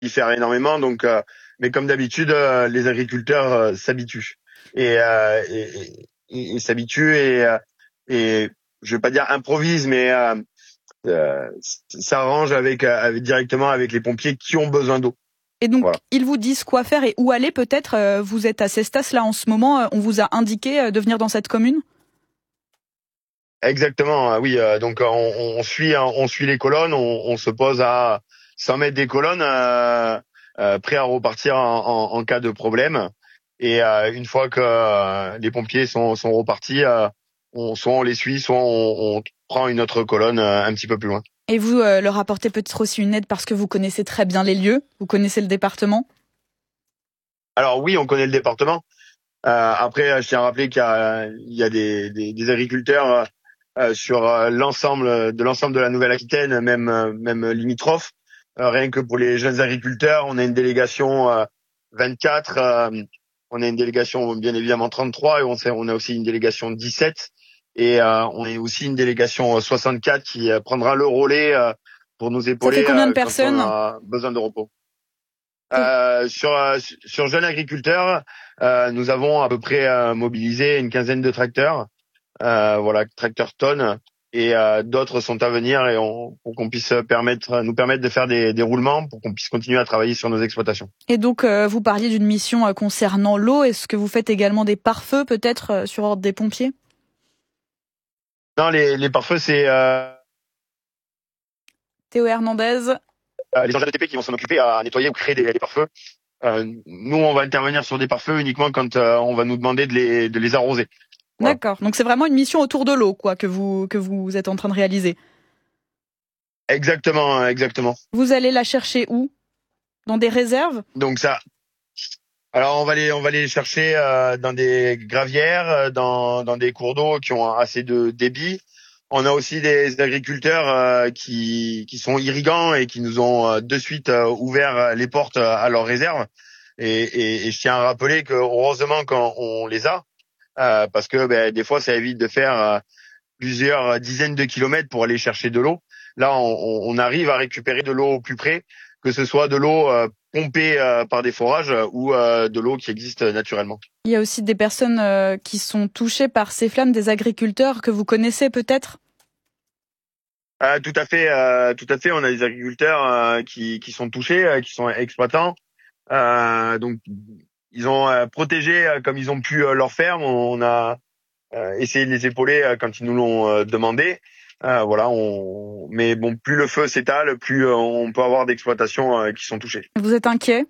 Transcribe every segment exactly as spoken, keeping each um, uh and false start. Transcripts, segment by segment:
diffère énormément. Donc, euh, mais comme d'habitude, euh, les agriculteurs euh, s'habituent et, euh, et, et, et s'habituent et, euh, et je vais pas dire improvise, mais euh, euh, s'arrange avec, avec directement avec les pompiers qui ont besoin d'eau. Et donc, voilà. Ils vous disent quoi faire et où aller peut-être. euh, Vous êtes à Cestas là en ce moment. On vous a indiqué euh, de venir dans cette commune. Exactement, oui. Euh, donc on, on suit, on suit les colonnes. On, on se pose à cent mètres des colonnes, euh, euh, prêt à repartir en, en, en cas de problème. Et euh, une fois que euh, les pompiers sont, sont repartis, euh, on, soit on les suit, soit on, on prend une autre colonne euh, un petit peu plus loin. Et vous euh, leur apportez peut-être aussi une aide parce que vous connaissez très bien les lieux, vous connaissez le département. Alors oui, on connaît le département. Euh, après, je tiens à rappeler qu'il y a, il y a des, des, des agriculteurs euh, sur l'ensemble de l'ensemble de la Nouvelle-Aquitaine, même même limitrophes. Euh, rien que pour les jeunes agriculteurs, on a une délégation euh, vingt-quatre, euh, on a une délégation bien évidemment trente-trois et on, sait, on a aussi une délégation dix-sept et euh, on est aussi une délégation soixante-quatre qui euh, prendra le relais euh, pour nous épauler. Ça fait combien de euh, personnes quand on a besoin de repos. Euh, sur sur jeunes agriculteurs, euh, nous avons à peu près euh, mobilisé une quinzaine de tracteurs, euh, voilà, tracteurs tonnes, et euh, d'autres sont à venir et on, pour qu'on puisse permettre, nous permettre de faire des, des roulements pour qu'on puisse continuer à travailler sur nos exploitations. Et donc, euh, vous parliez d'une mission euh, concernant l'eau. Est-ce que vous faites également des pare-feux, peut-être, euh, sur ordre des pompiers? Non, les, les pare-feux, c'est euh, Théo Hernandez. Euh, les engins de T P qui vont s'en occuper à nettoyer ou créer des, des pare-feux. Euh, nous, on va intervenir sur des pare-feux uniquement quand euh, on va nous demander de les, de les arroser. Voilà. D'accord. Donc c'est vraiment une mission autour de l'eau, quoi, que vous que vous êtes en train de réaliser. Exactement, exactement. Vous allez la chercher où? Dans des réserves? Donc ça. Alors on va les on va les chercher euh, dans des gravières, dans dans des cours d'eau qui ont assez de débit. On a aussi des agriculteurs euh, qui qui sont irrigants et qui nous ont euh, de suite euh, ouvert les portes à leurs réserves. Et, et, et je tiens à rappeler que heureusement quand on les a, euh, parce que ben, des fois ça évite de faire euh, plusieurs dizaines de kilomètres pour aller chercher de l'eau. Là, on, on arrive à récupérer de l'eau au plus près, que ce soit de l'eau euh, pompée euh, par des forages ou euh, de l'eau qui existe naturellement. Il y a aussi des personnes euh, qui sont touchées par ces flammes, des agriculteurs que vous connaissez peut-être? Euh, tout à fait, euh, tout à fait. On a des agriculteurs euh, qui, qui sont touchés, euh, qui sont exploitants. Euh, donc, ils ont euh, protégé euh, comme ils ont pu euh, leur ferme. On a euh, essayé de les épauler euh, quand ils nous l'ont euh, demandé. Euh, voilà. On... Mais bon, plus le feu s'étale, plus euh, on peut avoir d'exploitations euh, qui sont touchées. Vous êtes inquiet?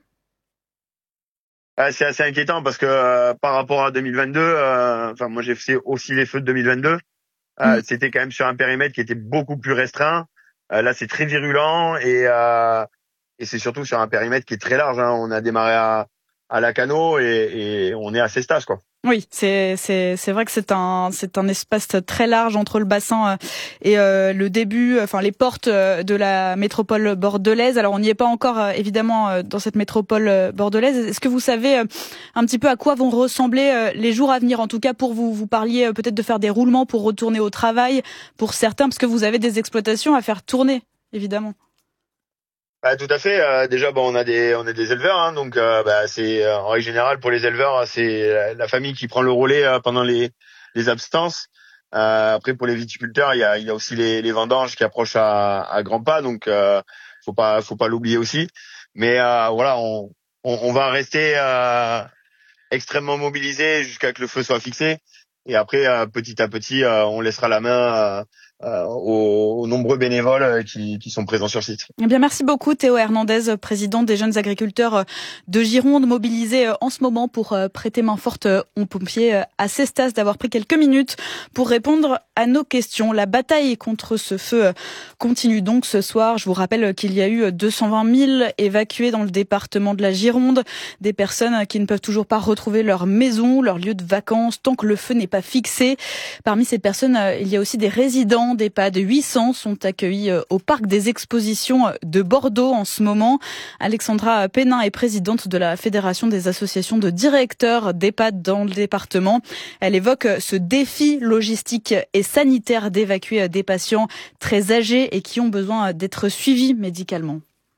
Euh, c'est assez inquiétant parce que euh, par rapport à deux mille vingt-deux, euh, enfin moi j'ai fait aussi les feux de deux mille vingt-deux. Euh, mmh. C'était quand même sur un périmètre qui était beaucoup plus restreint. Euh, là, c'est très virulent et, euh, et c'est surtout sur un périmètre qui est très large. Hein. On a démarré à, à Lacanau et, et on est à Cestas, quoi. Oui, c'est c'est c'est vrai que c'est un c'est un espace très large entre le bassin et euh, le début, enfin les portes de la métropole bordelaise. Alors on n'y est pas encore euh, évidemment dans cette métropole bordelaise. Est-ce que vous savez euh, un petit peu à quoi vont ressembler euh, les jours à venir? En tout cas pour vous, vous parliez euh, peut-être de faire des roulements pour retourner au travail pour certains, parce que vous avez des exploitations à faire tourner, évidemment. Bah, tout à fait. Euh, déjà, bon, on a des, on a des éleveurs, hein, donc euh, bah, c'est euh, en règle générale pour les éleveurs, c'est la, la famille qui prend le relais euh, pendant les, les absences. Euh, après, pour les viticulteurs, il y a, il y a aussi les, les vendanges qui approchent à, à grands pas, donc euh, faut pas, faut pas l'oublier aussi. Mais euh, voilà, on, on, on va rester euh, extrêmement mobilisés jusqu'à ce que le feu soit fixé. Et après, euh, petit à petit, euh, on laissera la main euh, euh, aux, aux nombreux bénévoles qui, qui sont présents sur site. Eh bien, merci beaucoup Théo Hernandez, président des jeunes agriculteurs de Gironde, mobilisés en ce moment pour prêter main forte aux pompiers à Cestas, d'avoir pris quelques minutes pour répondre à nos questions. La bataille contre ce feu continue donc ce soir. Je vous rappelle qu'il y a eu deux cent vingt mille évacués dans le département de la Gironde, des personnes qui ne peuvent toujours pas retrouver leur maison, leur lieu de vacances, tant que le feu n'est pas fixé. Parmi ces personnes, il y a aussi des résidents d'EHPAD. huit cents sont accueillis au parc des expositions de Bordeaux en ce moment. Alexandra Pénin est présidente de la Fédération des associations de directeurs d'EHPAD dans le département. Elle évoque ce défi logistique et sanitaire d'évacuer des patients très âgés et qui ont besoin d'être suivis médicalement.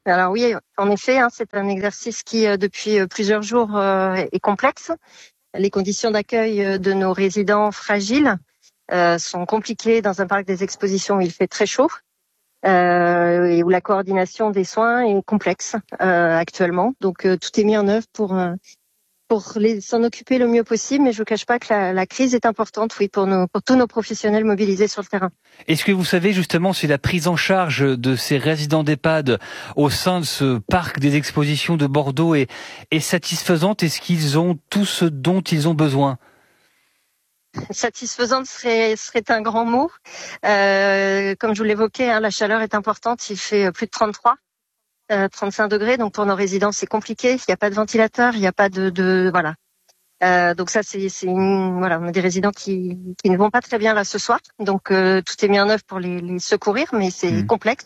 Alors oui, en effet, hein, c'est un exercice qui, euh, depuis plusieurs jours, euh, est complexe. Les conditions d'accueil de nos résidents fragiles euh, sont compliquées dans un parc des expositions où il fait très chaud euh, et où la coordination des soins est complexe euh, actuellement. Donc euh, tout est mis en œuvre pour euh, pour les, s'en occuper le mieux possible, mais je ne vous cache pas que la, la crise est importante, oui, pour, nos, pour tous nos professionnels mobilisés sur le terrain. Est-ce que vous savez justement si la prise en charge de ces résidents d'EHPAD au sein de ce parc des expositions de Bordeaux est, est satisfaisante? Est-ce qu'ils ont tout ce dont ils ont besoin? Satisfaisante serait, serait un grand mot. Euh, comme je vous l'évoquais, hein, la chaleur est importante, il fait plus de trente-trois. Euh, trente-cinq degrés, donc pour nos résidents c'est compliqué. Il n'y a pas de ventilateur, il n'y a pas de, de voilà. Euh, donc ça c'est, c'est une, voilà, on a des résidents qui, qui ne vont pas très bien là ce soir. Donc euh, tout est mis en œuvre pour les, les secourir, mais c'est mmh. complexe.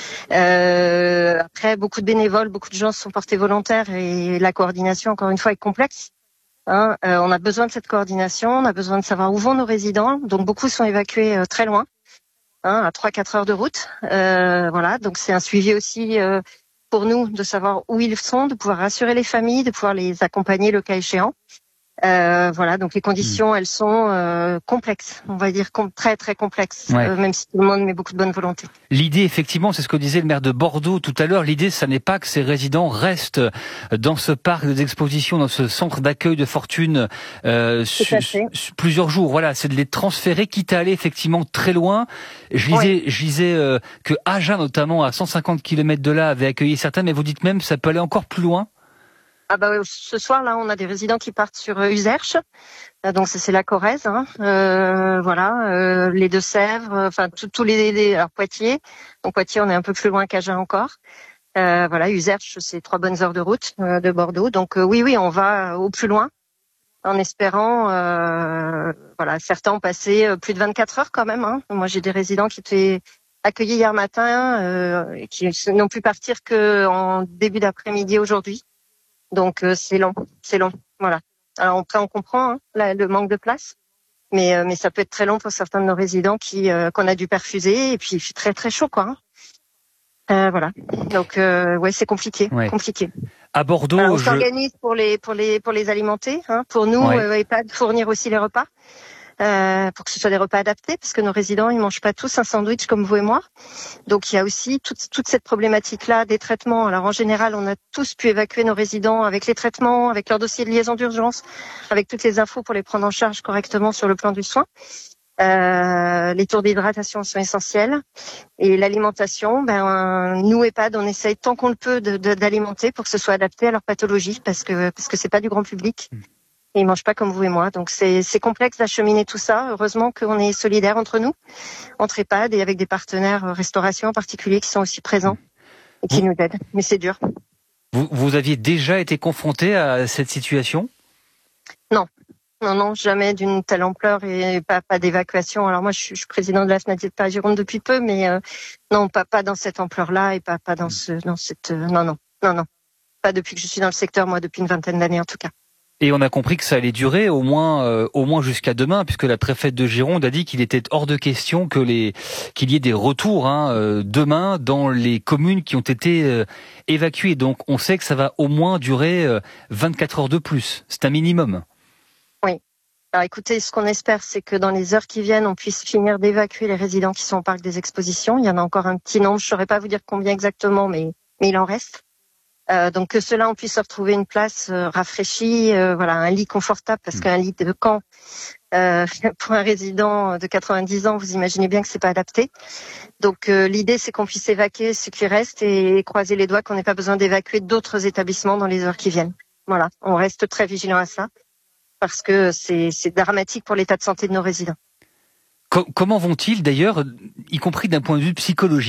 Euh, après beaucoup de bénévoles, beaucoup de gens se sont portés volontaires et la coordination encore une fois est complexe. Hein, euh, on a besoin de cette coordination, on a besoin de savoir où vont nos résidents. Donc beaucoup sont évacués euh, très loin, hein, à trois à quatre heures de route. Euh, voilà, donc c'est un suivi aussi. Euh, pour nous de savoir où ils sont, de pouvoir rassurer les familles, de pouvoir les accompagner le cas échéant. Euh, voilà, donc les conditions, elles sont euh, complexes, on va dire com- très très complexes, ouais. euh, même si tout le monde met beaucoup de bonne volonté. L'idée, effectivement, c'est ce que disait le maire de Bordeaux tout à l'heure, l'idée, ça n'est pas que ces résidents restent dans ce parc des expositions, dans ce centre d'accueil de fortune euh, su- su- plusieurs jours. Voilà, c'est de les transférer, quitte à aller effectivement très loin. Je lisais, ouais. je lisais euh, que Agen, notamment, à cent cinquante kilomètres de là, avait accueilli certains, mais vous dites même ça peut aller encore plus loin? Ah bah ce soir là, on a des résidents qui partent sur euh, Uzerche, donc ça, c'est la Corrèze, hein. euh, voilà, euh, les Deux-Sèvres, enfin euh, tous les, les alors Poitiers. Donc Poitiers, on est un peu plus loin qu'Agen encore. Euh, voilà, Uzerche, c'est trois bonnes heures de route euh, de Bordeaux. Donc euh, oui, oui, on va au plus loin, en espérant. Euh, voilà, certains ont passé euh, plus de vingt-quatre heures quand même. Hein. Moi, j'ai des résidents qui étaient accueillis hier matin euh, et qui n'ont pu partir que en début d'après-midi aujourd'hui. Donc euh, c'est long, c'est long, voilà. Alors après on comprend hein, la, le manque de place, mais euh, mais ça peut être très long pour certains de nos résidents qui euh, qu'on a dû perfuser et puis il fait très très chaud quoi. Hein. Euh, voilà. Donc euh, ouais c'est compliqué, ouais. compliqué. À Bordeaux, alors, on je... s'organise pour les pour les pour les alimenter, hein, pour nous ouais. euh, EHPAD fournir aussi les repas. Euh, pour que ce soit des repas adaptés, parce que nos résidents ils mangent pas tous un sandwich comme vous et moi. Donc il y a aussi toute, toute cette problématique-là des traitements. Alors en général, on a tous pu évacuer nos résidents avec les traitements, avec leur dossier de liaison d'urgence, avec toutes les infos pour les prendre en charge correctement sur le plan du soin. Euh, les tours d'hydratation sont essentiels et l'alimentation, ben nous EHPAD, on essaye tant qu'on le peut de, de, d'alimenter pour que ce soit adapté à leur pathologie, parce que parce que c'est pas du grand public. Et ils mangent pas comme vous et moi, donc c'est, c'est complexe d'acheminer tout ça. Heureusement qu'on est solidaires entre nous, entre EHPAD et avec des partenaires restauration en particulier qui sont aussi présents et qui vous, nous aident. Mais c'est dur. Vous, vous aviez déjà été confronté à cette situation? Non, non, non, jamais d'une telle ampleur et pas, pas d'évacuation. Alors moi, je suis, je suis président de la FNADIEPA Gironde depuis peu, mais euh, non, pas, pas dans cette ampleur-là et pas, pas dans ce, dans cette, euh, non, non, non, non, pas depuis que je suis dans le secteur, moi, depuis une vingtaine d'années en tout cas. Et on a compris que ça allait durer au moins, euh, au moins jusqu'à demain, puisque la préfète de Gironde a dit qu'il était hors de question que les, qu'il y ait des retours hein, euh, demain dans les communes qui ont été euh, évacuées. Donc on sait que ça va au moins durer euh, vingt-quatre heures de plus. C'est un minimum. Oui. Alors écoutez, ce qu'on espère, c'est que dans les heures qui viennent, on puisse finir d'évacuer les résidents qui sont au parc des expositions. Il y en a encore un petit nombre. Je ne saurais pas vous dire combien exactement, mais, mais il en reste. Euh, donc que cela on puisse retrouver une place euh, rafraîchie, euh, voilà, un lit confortable, parce qu'un lit de camp euh, pour un résident de quatre-vingt-dix ans, vous imaginez bien que c'est pas adapté. Donc euh, l'idée c'est qu'on puisse évacuer ce qui reste et croiser les doigts qu'on n'ait pas besoin d'évacuer d'autres établissements dans les heures qui viennent. Voilà, on reste très vigilant à ça parce que c'est, c'est dramatique pour l'état de santé de nos résidents. Comment vont-ils d'ailleurs, y compris d'un point de vue psychologique ?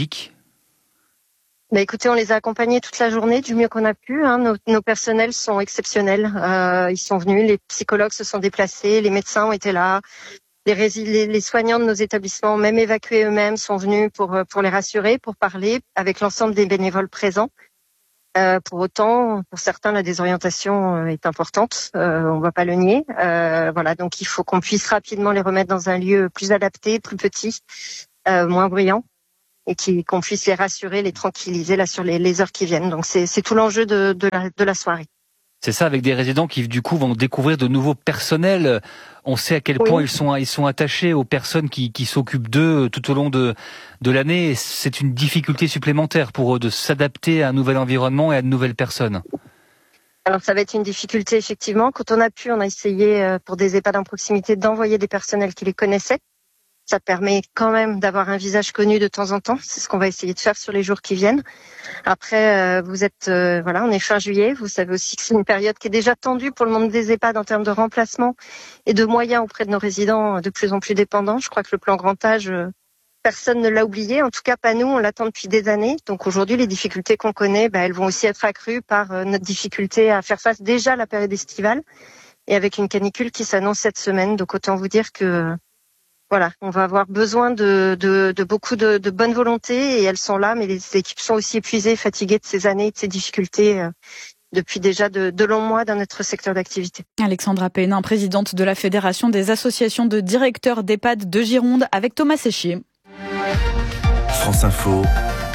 Bah écoutez, on les a accompagnés toute la journée du mieux qu'on a pu. Hein. Nos, nos personnels sont exceptionnels. Euh, ils sont venus, les psychologues se sont déplacés, les médecins ont été là, les, rési- les, les soignants de nos établissements, même évacués eux-mêmes, sont venus pour pour les rassurer, pour parler avec l'ensemble des bénévoles présents. Euh, pour autant, pour certains, la désorientation est importante. Euh, on ne va pas le nier. Euh, voilà, donc il faut qu'on puisse rapidement les remettre dans un lieu plus adapté, plus petit, euh, moins bruyant. et qui, qu'on puisse les rassurer, les tranquilliser là sur les, les heures qui viennent. Donc c'est, c'est tout l'enjeu de, de, la, de la soirée. C'est ça, avec des résidents qui du coup vont découvrir de nouveaux personnels. On sait à quel oui. point ils sont ils sont attachés aux personnes qui qui s'occupent d'eux tout au long de de l'année. C'est une difficulté supplémentaire pour eux de s'adapter à un nouvel environnement et à de nouvelles personnes. Alors ça va être une difficulté effectivement. Quand on a pu, on a essayé pour des EHPAD en proximité d'envoyer des personnels qui les connaissaient. Ça permet quand même d'avoir un visage connu de temps en temps. C'est ce qu'on va essayer de faire sur les jours qui viennent. Après, euh, vous êtes, euh, voilà, on est fin juillet. Vous savez aussi que c'est une période qui est déjà tendue pour le monde des EHPAD en termes de remplacement et de moyens auprès de nos résidents de plus en plus dépendants. Je crois que le plan grand âge, euh, personne ne l'a oublié. En tout cas, pas nous. On l'attend depuis des années. Donc aujourd'hui, les difficultés qu'on connaît, bah, elles vont aussi être accrues par euh, notre difficulté à faire face déjà à la période estivale et avec une canicule qui s'annonce cette semaine. Donc autant vous dire que voilà, on va avoir besoin de, de, de beaucoup de, de bonne volonté et elles sont là, mais les équipes sont aussi épuisées, fatiguées de ces années, de ces difficultés euh, depuis déjà de, de longs mois dans notre secteur d'activité. Alexandra Pénin, présidente de la Fédération des associations de directeurs d'EHPAD de Gironde, avec Thomas Séchier. France Info,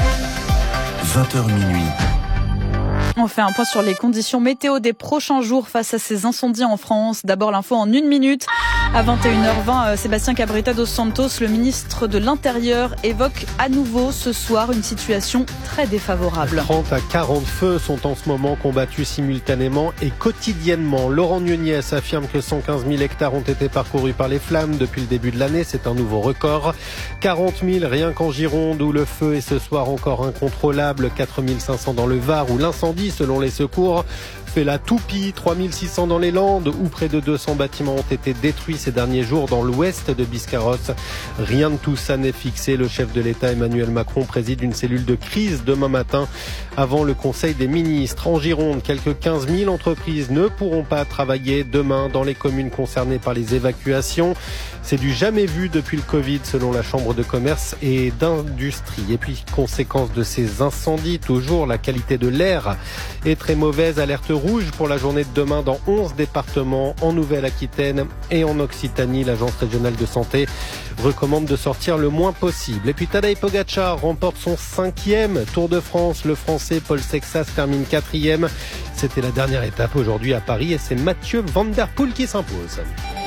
vingt heures minuit. On fait un point sur les conditions météo des prochains jours face à ces incendies en France. D'abord l'info en une minute. À vingt et une heures vingt, Sébastien Cabrita dos Santos, le ministre de l'Intérieur, évoque à nouveau ce soir une situation très défavorable. trente à quarante feux sont en ce moment combattus simultanément et quotidiennement. Laurent Nunez affirme que cent quinze mille hectares ont été parcourus par les flammes depuis le début de l'année. C'est un nouveau record. quarante mille rien qu'en Gironde où le feu est ce soir encore incontrôlable. quatre mille cinq cents dans le Var où l'incendie, selon les secours, fait la toupie. trois mille six cents dans les Landes où près de deux cents bâtiments ont été détruits ces derniers jours dans l'ouest de Biscarrosse. Rien de tout ça n'est fixé. Le chef de l'État Emmanuel Macron préside une cellule de crise demain matin avant le Conseil des ministres. En Gironde, quelques quinze mille entreprises ne pourront pas travailler demain dans les communes concernées par les évacuations. C'est du jamais vu depuis le Covid selon la Chambre de commerce et d'industrie. Et puis, conséquence de ces incendies, toujours la qualité de l'air est très mauvaise. Alerte rouge pour la journée de demain dans onze départements en Nouvelle-Aquitaine et en Occitanie. L'Agence régionale de santé recommande de sortir le moins possible. Et puis Tadej Pogačar remporte son cinquième Tour de France. Le Français Paul Sexas termine quatrième. C'était la dernière étape aujourd'hui à Paris et c'est Mathieu Van Der Poel qui s'impose.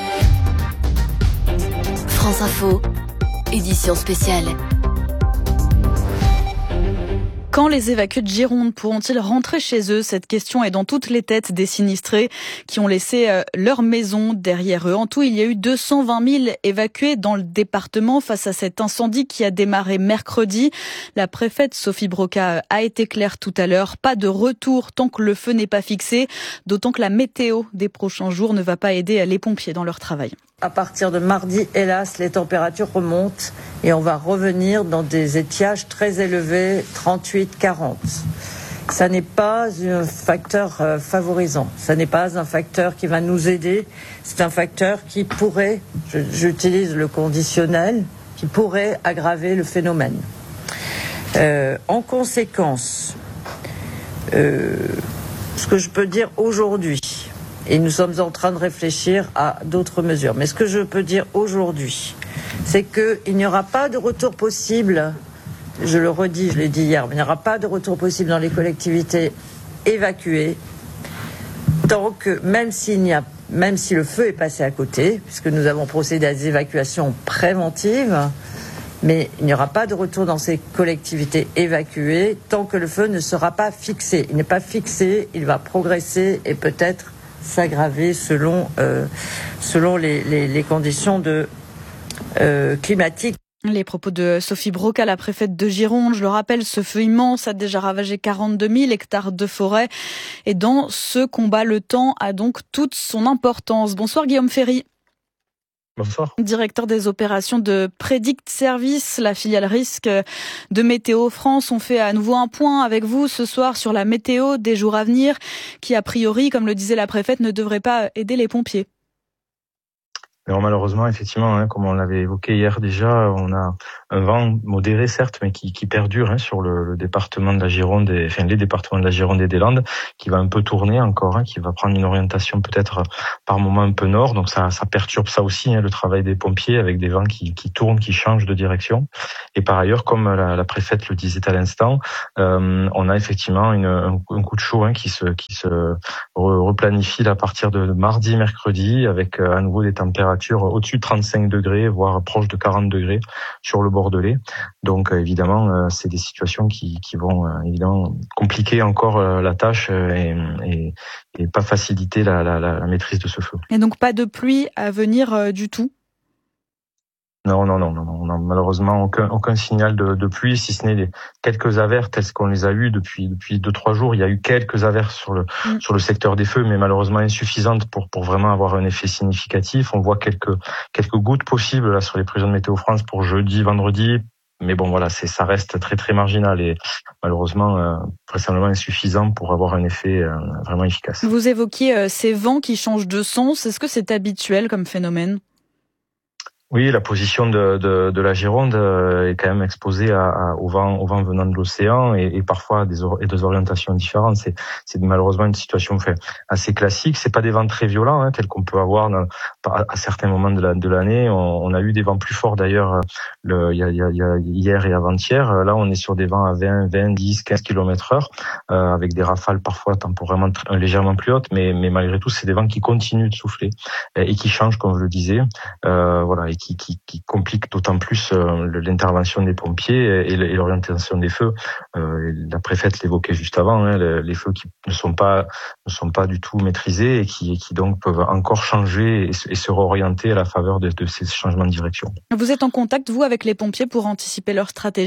France Info, édition spéciale. Quand les évacués de Gironde pourront-ils rentrer chez eux? Cette question est dans toutes les têtes des sinistrés qui ont laissé leur maison derrière eux. En tout, il y a eu deux cent vingt mille évacués dans le département face à cet incendie qui a démarré mercredi. La préfète Sophie Broca a été claire tout à l'heure. Pas de retour tant que le feu n'est pas fixé, d'autant que la météo des prochains jours ne va pas aider les pompiers dans leur travail. À partir de mardi, hélas, les températures remontent et on va revenir dans des étiages très élevés, trente-huit à quarante. Ça n'est pas un facteur favorisant, ça n'est pas un facteur qui va nous aider, c'est un facteur qui pourrait, j'utilise le conditionnel, qui pourrait aggraver le phénomène. Euh, en conséquence, euh, ce que je peux dire aujourd'hui, et nous sommes en train de réfléchir à d'autres mesures. Mais ce que je peux dire aujourd'hui, c'est qu'il n'y aura pas de retour possible, je le redis, je l'ai dit hier, mais il n'y aura pas de retour possible dans les collectivités évacuées, tant que, même s'il n'y a, même si le feu est passé à côté, puisque nous avons procédé à des évacuations préventives, mais il n'y aura pas de retour dans ces collectivités évacuées tant que le feu ne sera pas fixé. Il n'est pas fixé, il va progresser et peut-être s'aggraver selon, euh, selon les, les, les conditions de, euh, climatiques. Les propos de Sophie Broca, la préfète de Gironde. Je le rappelle, ce feu immense a déjà ravagé quarante-deux mille hectares de forêt. Et dans ce combat, le temps a donc toute son importance. Bonsoir Guillaume Ferry. Bonsoir. Directeur des opérations de Predict Service, la filiale risque de Météo France. On fait à nouveau un point avec vous ce soir sur la météo des jours à venir qui, a priori, comme le disait la préfète, ne devrait pas aider les pompiers. Alors malheureusement, effectivement, hein, comme on l'avait évoqué hier déjà, on a un vent modéré certes, mais qui, qui perdure hein, sur le, le département de la Gironde, et, enfin les départements de la Gironde et des Landes, qui va un peu tourner encore, hein, qui va prendre une orientation peut-être par moment un peu nord. Donc ça, ça perturbe ça aussi, hein, le travail des pompiers avec des vents qui, qui tournent, qui changent de direction. Et par ailleurs, comme la, la préfète le disait à l'instant, euh, on a effectivement une, un, un coup de chaud hein, qui se, qui se re, replanifie à partir de mardi, mercredi, avec euh, à nouveau des températures au-dessus de trente-cinq degrés, voire proche de quarante degrés sur le Bordelais. Donc euh, évidemment, euh, c'est des situations qui, qui vont euh, évidemment compliquer encore euh, la tâche euh, et, et, et pas faciliter la, la, la maîtrise de ce feu. Et donc pas de pluie à venir euh, du tout? Non, non, non, non, on n'a malheureusement aucun, aucun signal de, de pluie, si ce n'est les quelques averses telles qu'on les a eues depuis depuis deux trois jours. Il y a eu quelques averses sur le mmh. sur le secteur des feux, mais malheureusement insuffisantes pour pour vraiment avoir un effet significatif. On voit quelques quelques gouttes possibles là sur les prévisions de Météo France pour jeudi, vendredi. Mais bon, voilà, c'est ça reste très très marginal et malheureusement euh, vraisemblablement insuffisant pour avoir un effet euh, vraiment efficace. Vous évoquiez euh, ces vents qui changent de sens. Est-ce que c'est habituel comme phénomène ? Oui, la position de, de, de la Gironde est quand même exposée à, à, au vent, au vent venant de l'océan et, et parfois à des, or, et des orientations différentes. C'est, c'est malheureusement une situation fait, assez classique. C'est pas des vents très violents, hein, tels qu'on peut avoir dans, à, à certains moments de, la, de l'année. On, on a eu des vents plus forts d'ailleurs le, il y a, il y a, hier et avant-hier. Là, on est sur des vents à vingt, vingt, dix, quinze kilomètres heure, euh, avec des rafales parfois temporairement légèrement plus hautes, mais, mais malgré tout, c'est des vents qui continuent de souffler et, et qui changent, comme je le disais. Euh, voilà. Et Qui, qui, qui complique d'autant plus euh, l'intervention des pompiers et l'orientation des feux. Euh, la préfète l'évoquait juste avant, hein, les feux qui ne sont pas ne sont pas du tout maîtrisés et qui, qui donc peuvent encore changer et se, et se réorienter à la faveur de, de ces changements de direction. Vous êtes en contact, vous, avec les pompiers pour anticiper leur stratégie ?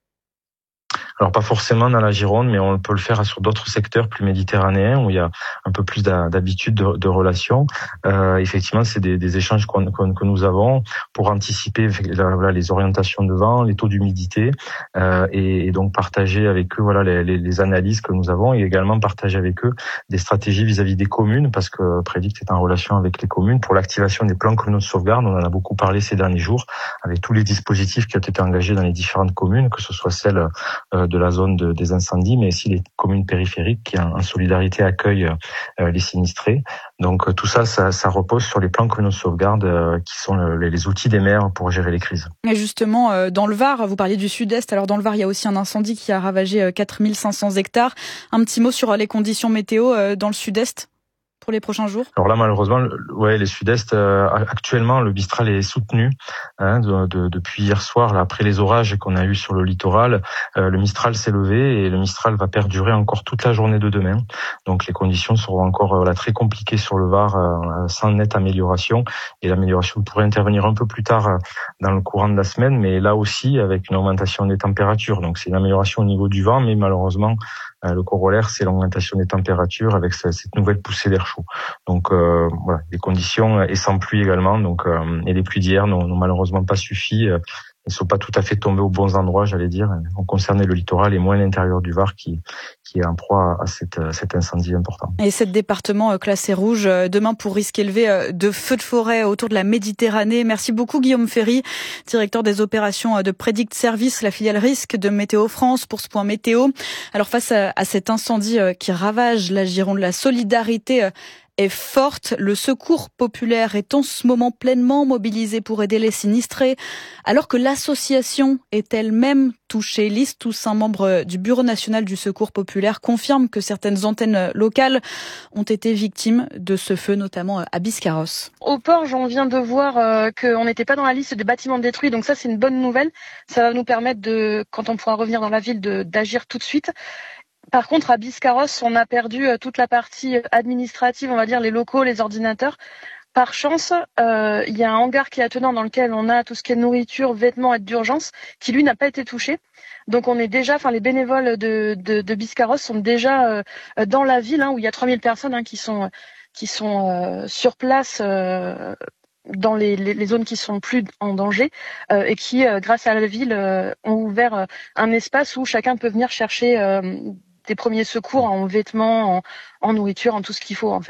Alors pas forcément dans la Gironde, mais on peut le faire sur d'autres secteurs plus méditerranéens où il y a un peu plus d'habitude de, de relations. Euh, effectivement, c'est des, des échanges qu'on, qu'on, que nous avons pour anticiper voilà, les orientations de vent, les taux d'humidité, euh, et, et donc partager avec eux voilà les, les, les analyses que nous avons et également partager avec eux des stratégies vis-à-vis des communes parce que Predict est en relation avec les communes pour l'activation des plans communaux de sauvegarde. On en a beaucoup parlé ces derniers jours avec tous les dispositifs qui ont été engagés dans les différentes communes, que ce soit celles euh, de la zone de, des incendies, mais aussi les communes périphériques qui, en, en solidarité, accueillent euh, les sinistrés. Donc euh, tout ça, ça, ça repose sur les plans communaux de sauvegarde euh, qui sont le, les, les outils des maires pour gérer les crises. Et justement, euh, dans le Var, vous parliez du Sud-Est. Alors dans le Var, il y a aussi un incendie qui a ravagé euh, quatre mille cinq cents hectares. Un petit mot sur les conditions météo euh, dans le Sud-Est pour les prochains jours? Alors là, malheureusement, le, ouais, les Sud-Est, euh, actuellement, le Mistral est soutenu hein, de, de, depuis hier soir, là, après les orages qu'on a eus sur le littoral. Euh, le Mistral s'est levé et le Mistral va perdurer encore toute la journée de demain. Donc les conditions seront encore euh, là, très compliquées sur le Var, euh, sans nette amélioration. Et l'amélioration pourrait intervenir un peu plus tard euh, dans le courant de la semaine, mais là aussi avec une augmentation des températures. Donc c'est une amélioration au niveau du vent, mais malheureusement, euh, le corollaire, c'est l'augmentation des températures avec cette nouvelle poussée d'air chaud. Donc euh, voilà, des conditions et sans pluie également. Donc euh, et les pluies d'hier n'ont, n'ont malheureusement pas suffi. Euh, Ils ne sont pas tout à fait tombés aux bons endroits, j'allais dire. On concernait le littoral et moins l'intérieur du Var qui qui est en proie à cette, cet incendie important. Et sept départements classés rouges demain pour risque élevé de feux de forêt autour de la Méditerranée. Merci beaucoup Guillaume Ferry, directeur des opérations de Predict Service, la filiale risque de Météo France pour ce point météo. Alors face à, à cet incendie qui ravage la Gironde, la solidarité est forte. Le secours populaire est en ce moment pleinement mobilisé pour aider les sinistrés, alors que l'association est elle-même touchée. Lise Toussaint, membre du Bureau national du secours populaire, confirme que certaines antennes locales ont été victimes de ce feu, notamment à Biscarrosse. Au Porge, on vient de voir euh, qu'on n'était pas dans la liste des bâtiments détruits, donc ça c'est une bonne nouvelle. Ça va nous permettre, de, quand on pourra revenir dans la ville, de, d'agir tout de suite. Par contre, à Biscarrosse, on a perdu toute la partie administrative, on va dire les locaux, les ordinateurs. Par chance, euh, il y a un hangar qui est attenant dans lequel on a tout ce qui est nourriture, vêtements, aide d'urgence, qui lui n'a pas été touché. Donc on est déjà, enfin les bénévoles de, de, de Biscarrosse sont déjà euh, dans la ville, hein, où il y a trois mille personnes hein, qui sont qui sont euh, sur place. Euh, dans les, les, les zones qui sont plus en danger euh, et qui, euh, grâce à la ville, euh, ont ouvert euh, un espace où chacun peut venir chercher euh, des premiers secours en vêtements, en, en nourriture, en tout ce qu'il faut en fait.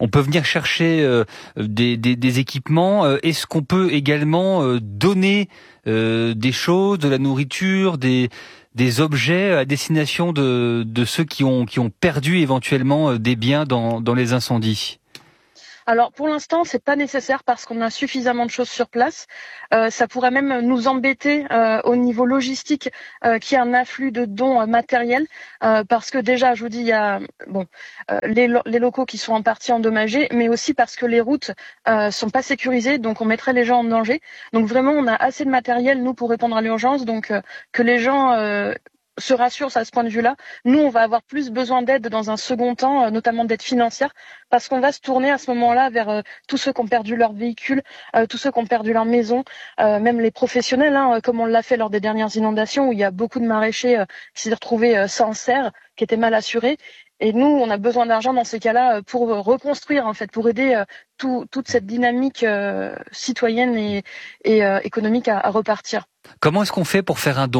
On peut venir chercher euh, des, des, des équipements. Euh, est-ce qu'on peut également euh, donner euh, des choses, de la nourriture, des, des objets à destination de, de ceux qui ont, qui ont perdu éventuellement des biens dans, dans les incendies ? Alors pour l'instant, c'est pas nécessaire parce qu'on a suffisamment de choses sur place. Euh, ça pourrait même nous embêter euh, au niveau logistique euh, qu'il y ait un afflux de dons euh, matériels euh, parce que déjà, je vous dis, il y a bon euh, les, lo- les locaux qui sont en partie endommagés, mais aussi parce que les routes euh, sont pas sécurisées, donc on mettrait les gens en danger. Donc vraiment, on a assez de matériel nous pour répondre à l'urgence, donc euh, que les gens euh, se rassurent à ce point de vue-là. Nous, on va avoir plus besoin d'aide dans un second temps, euh, notamment d'aide financière, parce qu'on va se tourner à ce moment-là vers euh, tous ceux qui ont perdu leur véhicule, euh, tous ceux qui ont perdu leur maison, euh, même les professionnels, hein, comme on l'a fait lors des dernières inondations, où il y a beaucoup de maraîchers euh, qui s'est retrouvés euh, sans serre, qui étaient mal assurés. Et nous, on a besoin d'argent dans ces cas-là euh, pour reconstruire, en fait, pour aider euh, tout, toute cette dynamique euh, citoyenne et, et euh, économique à, à repartir. Comment est-ce qu'on fait pour faire un don ?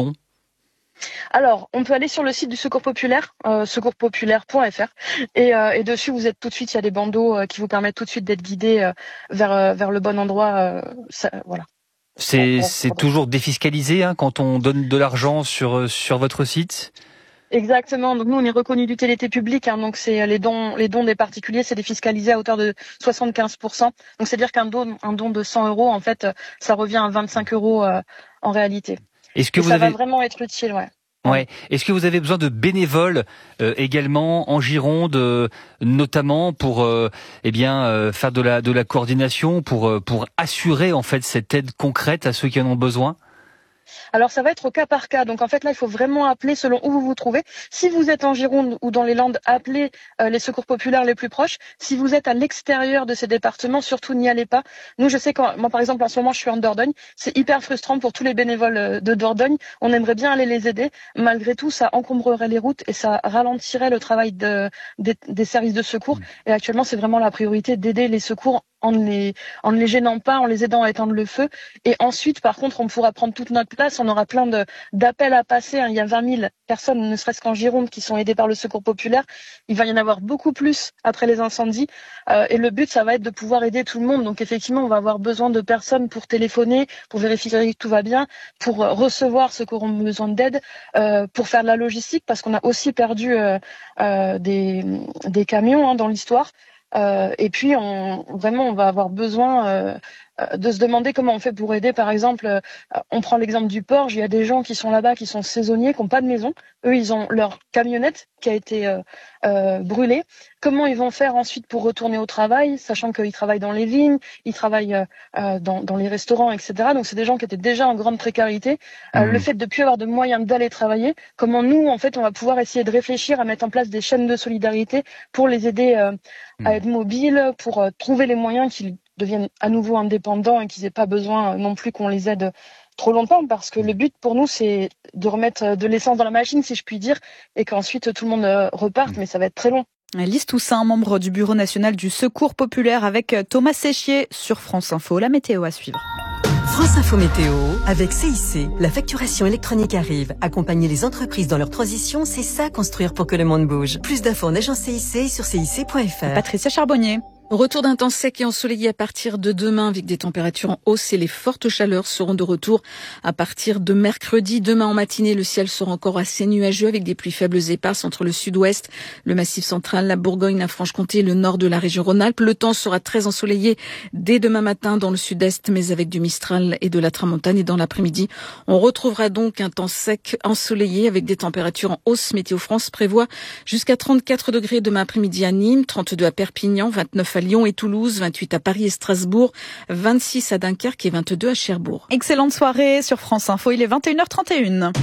Alors, on peut aller sur le site du Secours Populaire, euh, secours populaire point f r, et, euh, et dessus, vous êtes tout de suite, il y a des bandeaux euh, qui vous permettent tout de suite d'être guidés euh, vers, euh, vers le bon endroit. Euh, ça, voilà. C'est, c'est toujours défiscalisé hein, quand on donne de l'argent sur, sur votre site ? Exactement. Donc nous, on est reconnu d'utilité publique. Hein, donc c'est les dons, les dons des particuliers, c'est défiscalisé à hauteur de soixante-quinze pour cent. Donc c'est à dire qu'un don, un don de cent euros, en fait, ça revient à vingt-cinq euros euh, en réalité. Est-ce que et vous ça avez... va vraiment être utile, ouais. Ouais. Est-ce que vous avez besoin de bénévoles euh, également en Gironde, euh, notamment pour euh, eh bien euh, faire de la de la coordination, pour euh, pour assurer en fait cette aide concrète à ceux qui en ont besoin ? Alors ça va être au cas par cas. Donc en fait là, il faut vraiment appeler selon où vous vous trouvez. Si vous êtes en Gironde ou dans les Landes, appelez euh, les secours populaires les plus proches. Si vous êtes à l'extérieur de ces départements, surtout n'y allez pas. Nous, je sais quand moi par exemple en ce moment, je suis en Dordogne. C'est hyper frustrant pour tous les bénévoles de Dordogne. On aimerait bien aller les aider. Malgré tout, ça encombrerait les routes et ça ralentirait le travail de, des, des services de secours. Et actuellement, c'est vraiment la priorité d'aider les secours en ne les, en ne les gênant pas, en les aidant à éteindre le feu. Et ensuite, par contre, on pourra prendre toute notre place. On aura plein de, d'appels à passer. Il y a vingt mille personnes, ne serait-ce qu'en Gironde, qui sont aidées par le Secours populaire. Il va y en avoir beaucoup plus après les incendies. Euh, et le but, ça va être de pouvoir aider tout le monde. Donc, effectivement, on va avoir besoin de personnes pour téléphoner, pour vérifier que tout va bien, pour recevoir ceux qui auront besoin d'aide, euh, pour faire de la logistique, parce qu'on a aussi perdu euh, euh, des, des camions hein, dans l'histoire. Euh, et puis, on, vraiment, on va avoir besoin euh, de se demander comment on fait pour aider. Par exemple, euh, on prend l'exemple du Porge. Il y a des gens qui sont là-bas, qui sont saisonniers, qui n'ont pas de maison. Eux, ils ont leur camionnette qui a été euh, euh, brûlée. Comment ils vont faire ensuite pour retourner au travail, sachant qu'ils travaillent dans les vignes, ils travaillent euh, dans, dans les restaurants, et cetera. Donc, c'est des gens qui étaient déjà en grande précarité. Euh, mmh. Le fait de ne plus avoir de moyens d'aller travailler, comment nous, en fait, on va pouvoir essayer de réfléchir à mettre en place des chaînes de solidarité pour les aider euh, mmh. à être mobiles, pour euh, trouver les moyens qu'ils deviennent à nouveau indépendants et qu'ils n'aient pas besoin non plus qu'on les aide trop longtemps, parce que le but pour nous, c'est de remettre de l'essence dans la machine, si je puis dire, et qu'ensuite tout le monde reparte, mais ça va être très long. Lise Toussaint, membre du Bureau national du Secours populaire, avec Thomas Séchier sur France Info. La météo à suivre. France Info Météo, avec C I C. La facturation électronique arrive. Accompagner les entreprises dans leur transition, c'est ça, construire pour que le monde bouge. Plus d'infos en agence C I C sur C I C point F R. Patricia Charbonnier. Retour d'un temps sec et ensoleillé à partir de demain avec des températures en hausse et les fortes chaleurs seront de retour à partir de mercredi. Demain en matinée, le ciel sera encore assez nuageux avec des pluies faibles éparses entre le sud-ouest, le massif central, la Bourgogne, la Franche-Comté et le nord de la région Rhône-Alpes. Le temps sera très ensoleillé dès demain matin dans le sud-est, mais avec du Mistral et de la Tramontane. Et dans l'après-midi, on retrouvera donc un temps sec ensoleillé avec des températures en hausse. Météo France prévoit jusqu'à trente-quatre degrés demain après-midi à Nîmes, trente-deux à Perpignan, vingt-neuf à Lyon et Toulouse, vingt-huit à Paris et Strasbourg, vingt-six à Dunkerque et vingt-deux à Cherbourg. Excellente soirée sur France Info, il est vingt et une heures trente et une.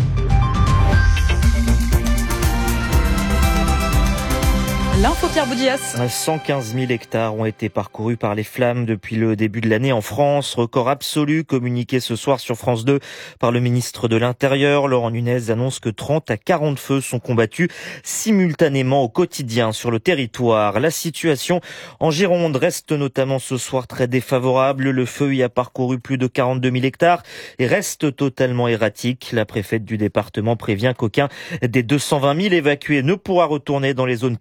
L'info Pierre Boudias. cent quinze mille hectares ont été parcourus par les flammes depuis le début de l'année en France. Record absolu communiqué ce soir sur France deux par le ministre de l'Intérieur. Laurent Nunez annonce que trente à quarante feux sont combattus simultanément au quotidien sur le territoire. La situation en Gironde reste notamment ce soir très défavorable. Le feu y a parcouru plus de quarante-deux mille hectares et reste totalement erratique. La préfète du département prévient qu'aucun des deux cent vingt mille évacués ne pourra retourner dans les zones touchées tant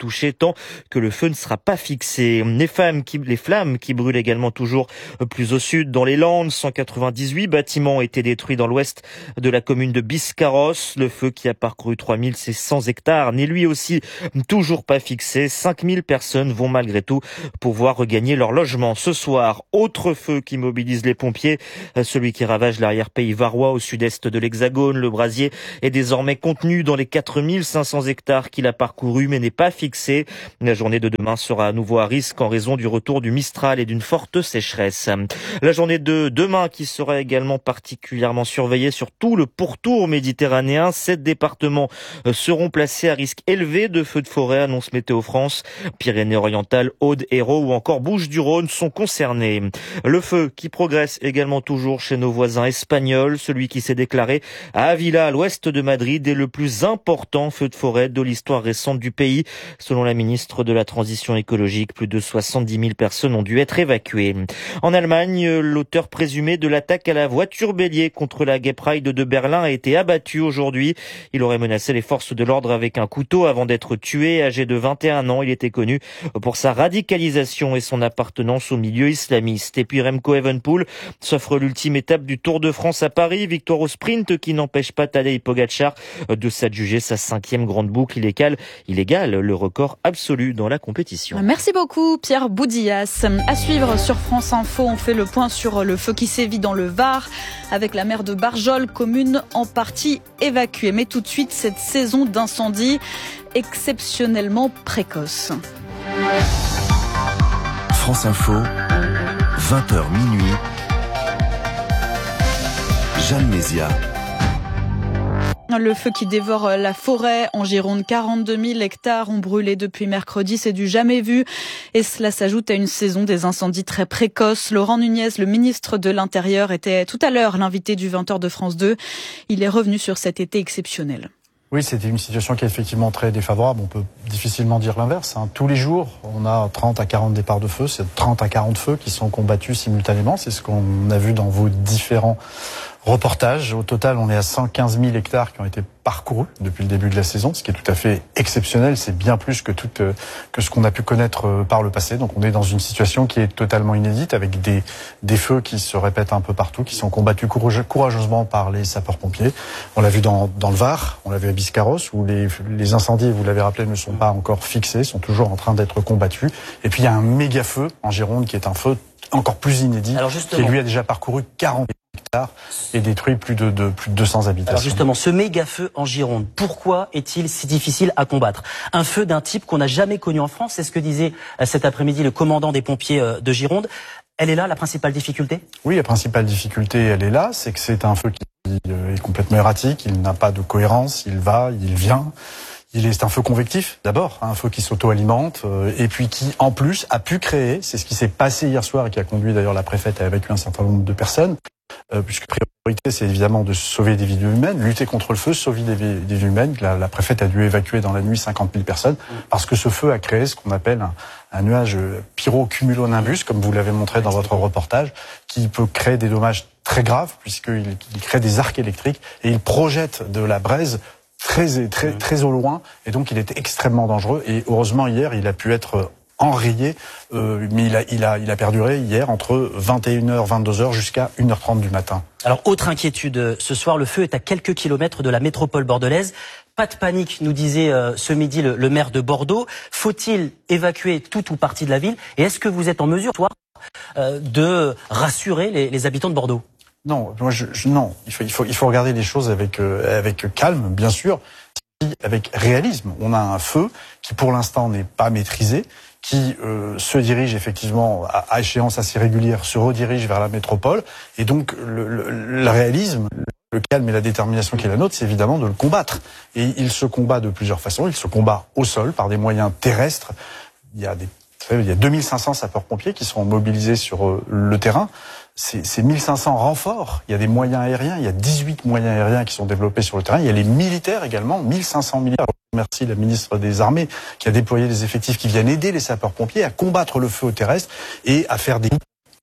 d'autant que le feu ne sera pas fixé. Les flammes qui, les flammes qui brûlent également toujours plus au sud, dans les Landes. cent quatre-vingt-dix-huit bâtiments ont été détruits dans l'ouest de la commune de Biscarrosse. Le feu qui a parcouru trois mille six cents hectares n'est lui aussi toujours pas fixé. cinq mille personnes vont malgré tout pouvoir regagner leur logement ce soir. Autre feu qui mobilise les pompiers, celui qui ravage l'arrière-pays varois au sud-est de l'Hexagone. Le brasier est désormais contenu dans les quatre mille cinq cents hectares qu'il a parcouru mais n'est pas fixé. La journée de demain sera à nouveau à risque en raison du retour du Mistral et d'une forte sécheresse. La journée de demain qui sera également particulièrement surveillée sur tout le pourtour méditerranéen. Sept départements seront placés à risque élevé de feux de forêt, annonce Météo France. Pyrénées-Orientales, Aude, Hérault ou encore Bouches-du-Rhône sont concernés. Le feu qui progresse également toujours chez nos voisins espagnols. Celui qui s'est déclaré à Avila, à l'ouest de Madrid, est le plus important feu de forêt de l'histoire récente du pays. Selon la ministre de la Transition écologique, plus de soixante-dix mille personnes ont dû être évacuées. En Allemagne, l'auteur présumé de l'attaque à la voiture bélier contre la Gay Pride de Berlin a été abattu aujourd'hui. Il aurait menacé les forces de l'ordre avec un couteau avant d'être tué. Âgé de vingt et un ans, il était connu pour sa radicalisation et son appartenance au milieu islamiste. Et puis Remco Evenepoel s'offre l'ultime étape du Tour de France à Paris. Victoire au sprint qui n'empêche pas Tadej Pogačar de s'adjuger sa cinquième grande boucle. Il égale, il égale le record absolu dans la compétition. Merci beaucoup Pierre Boudillas. À suivre sur France Info, on fait le point sur le feu qui sévit dans le Var avec la maire de Barjol, commune en partie évacuée. Mais tout de suite, cette saison d'incendie exceptionnellement précoce. France Info, vingt heures minuit. Jeanne Mézia. Le feu qui dévore la forêt en Gironde, quarante-deux mille hectares ont brûlé depuis mercredi, c'est du jamais vu. Et cela s'ajoute à une saison des incendies très précoces. Laurent Nunez, le ministre de l'Intérieur, était tout à l'heure l'invité du vingt heures de France deux. Il est revenu sur cet été exceptionnel. Oui, c'était une situation qui est effectivement très défavorable. On peut difficilement dire l'inverse. Hein. Tous les jours, on a trente à quarante départs de feu. C'est trente à quarante feux qui sont combattus simultanément. C'est ce qu'on a vu dans vos différents reportages. Au total, on est à cent quinze mille hectares qui ont été parcourus depuis le début de la saison, ce qui est tout à fait exceptionnel. C'est bien plus que tout euh, que ce qu'on a pu connaître euh, par le passé. Donc on est dans une situation qui est totalement inédite, avec des, des feux qui se répètent un peu partout, qui sont combattus courage, courageusement par les sapeurs-pompiers. On l'a vu dans, dans le Var, on l'a vu à Biscarrosse, où les, les incendies, vous l'avez rappelé, ne sont pas encore fixés, sont toujours en train d'être combattus. Et puis il y a un méga feu en Gironde qui est un feu encore plus inédit, qui lui a déjà parcouru quarante hectares et détruit plus de, de, plus de deux cents habitations. Alors justement, ce méga feu en Gironde, pourquoi est-il si difficile à combattre? Un feu d'un type qu'on n'a jamais connu en France, c'est ce que disait cet après-midi le commandant des pompiers de Gironde. Elle est là, la principale difficulté? Oui, la principale difficulté, elle est là, c'est que c'est un feu qui est complètement erratique, il n'a pas de cohérence, il va, il vient. Il est un feu convectif, d'abord, un feu qui s'auto-alimente, euh, et puis qui, en plus, a pu créer, c'est ce qui s'est passé hier soir et qui a conduit d'ailleurs la préfète à évacuer un certain nombre de personnes, euh, puisque priorité, c'est évidemment de sauver des vies humaines, lutter contre le feu, sauver des vies, des vies humaines. La, la préfète a dû évacuer dans la nuit cinquante mille personnes, parce que ce feu a créé ce qu'on appelle un, un nuage pyrocumulonimbus, comme vous l'avez montré dans votre reportage, qui peut créer des dommages très graves, puisqu'il il crée des arcs électriques, et il projette de la braise très très très au loin, et donc il était extrêmement dangereux. Et heureusement hier il a pu être enrayé, euh, mais il a il a il a perduré hier entre vingt et une heures, vingt-deux heures jusqu'à une heure trente du matin. Alors autre inquiétude ce soir, le feu est à quelques kilomètres de la métropole bordelaise. Pas de panique, nous disait euh, ce midi le, le maire de Bordeaux. Faut-il évacuer tout ou partie de la ville? Et est-ce que vous êtes en mesure, toi, euh, de rassurer les, les habitants de Bordeaux? Non, moi je, je non, il faut il faut il faut regarder les choses avec euh, avec calme, bien sûr, avec réalisme. On a un feu qui pour l'instant n'est pas maîtrisé, qui euh, se dirige effectivement à, à échéance assez régulière, se redirige vers la métropole, et donc le, le, le réalisme, le calme et la détermination qui est la nôtre, c'est évidemment de le combattre. Et il se combat de plusieurs façons. Il se combat au sol par des moyens terrestres. Il y a des il y a deux mille cinq cents sapeurs-pompiers qui sont mobilisés sur euh, le terrain. C'est, c'est mille cinq cents renforts. Il y a des moyens aériens. Il y a dix-huit moyens aériens qui sont développés sur le terrain. Il y a les militaires également. mille cinq cents militaires. Merci la ministre des Armées qui a déployé des effectifs qui viennent aider les sapeurs-pompiers à combattre le feu au terrestre et à faire des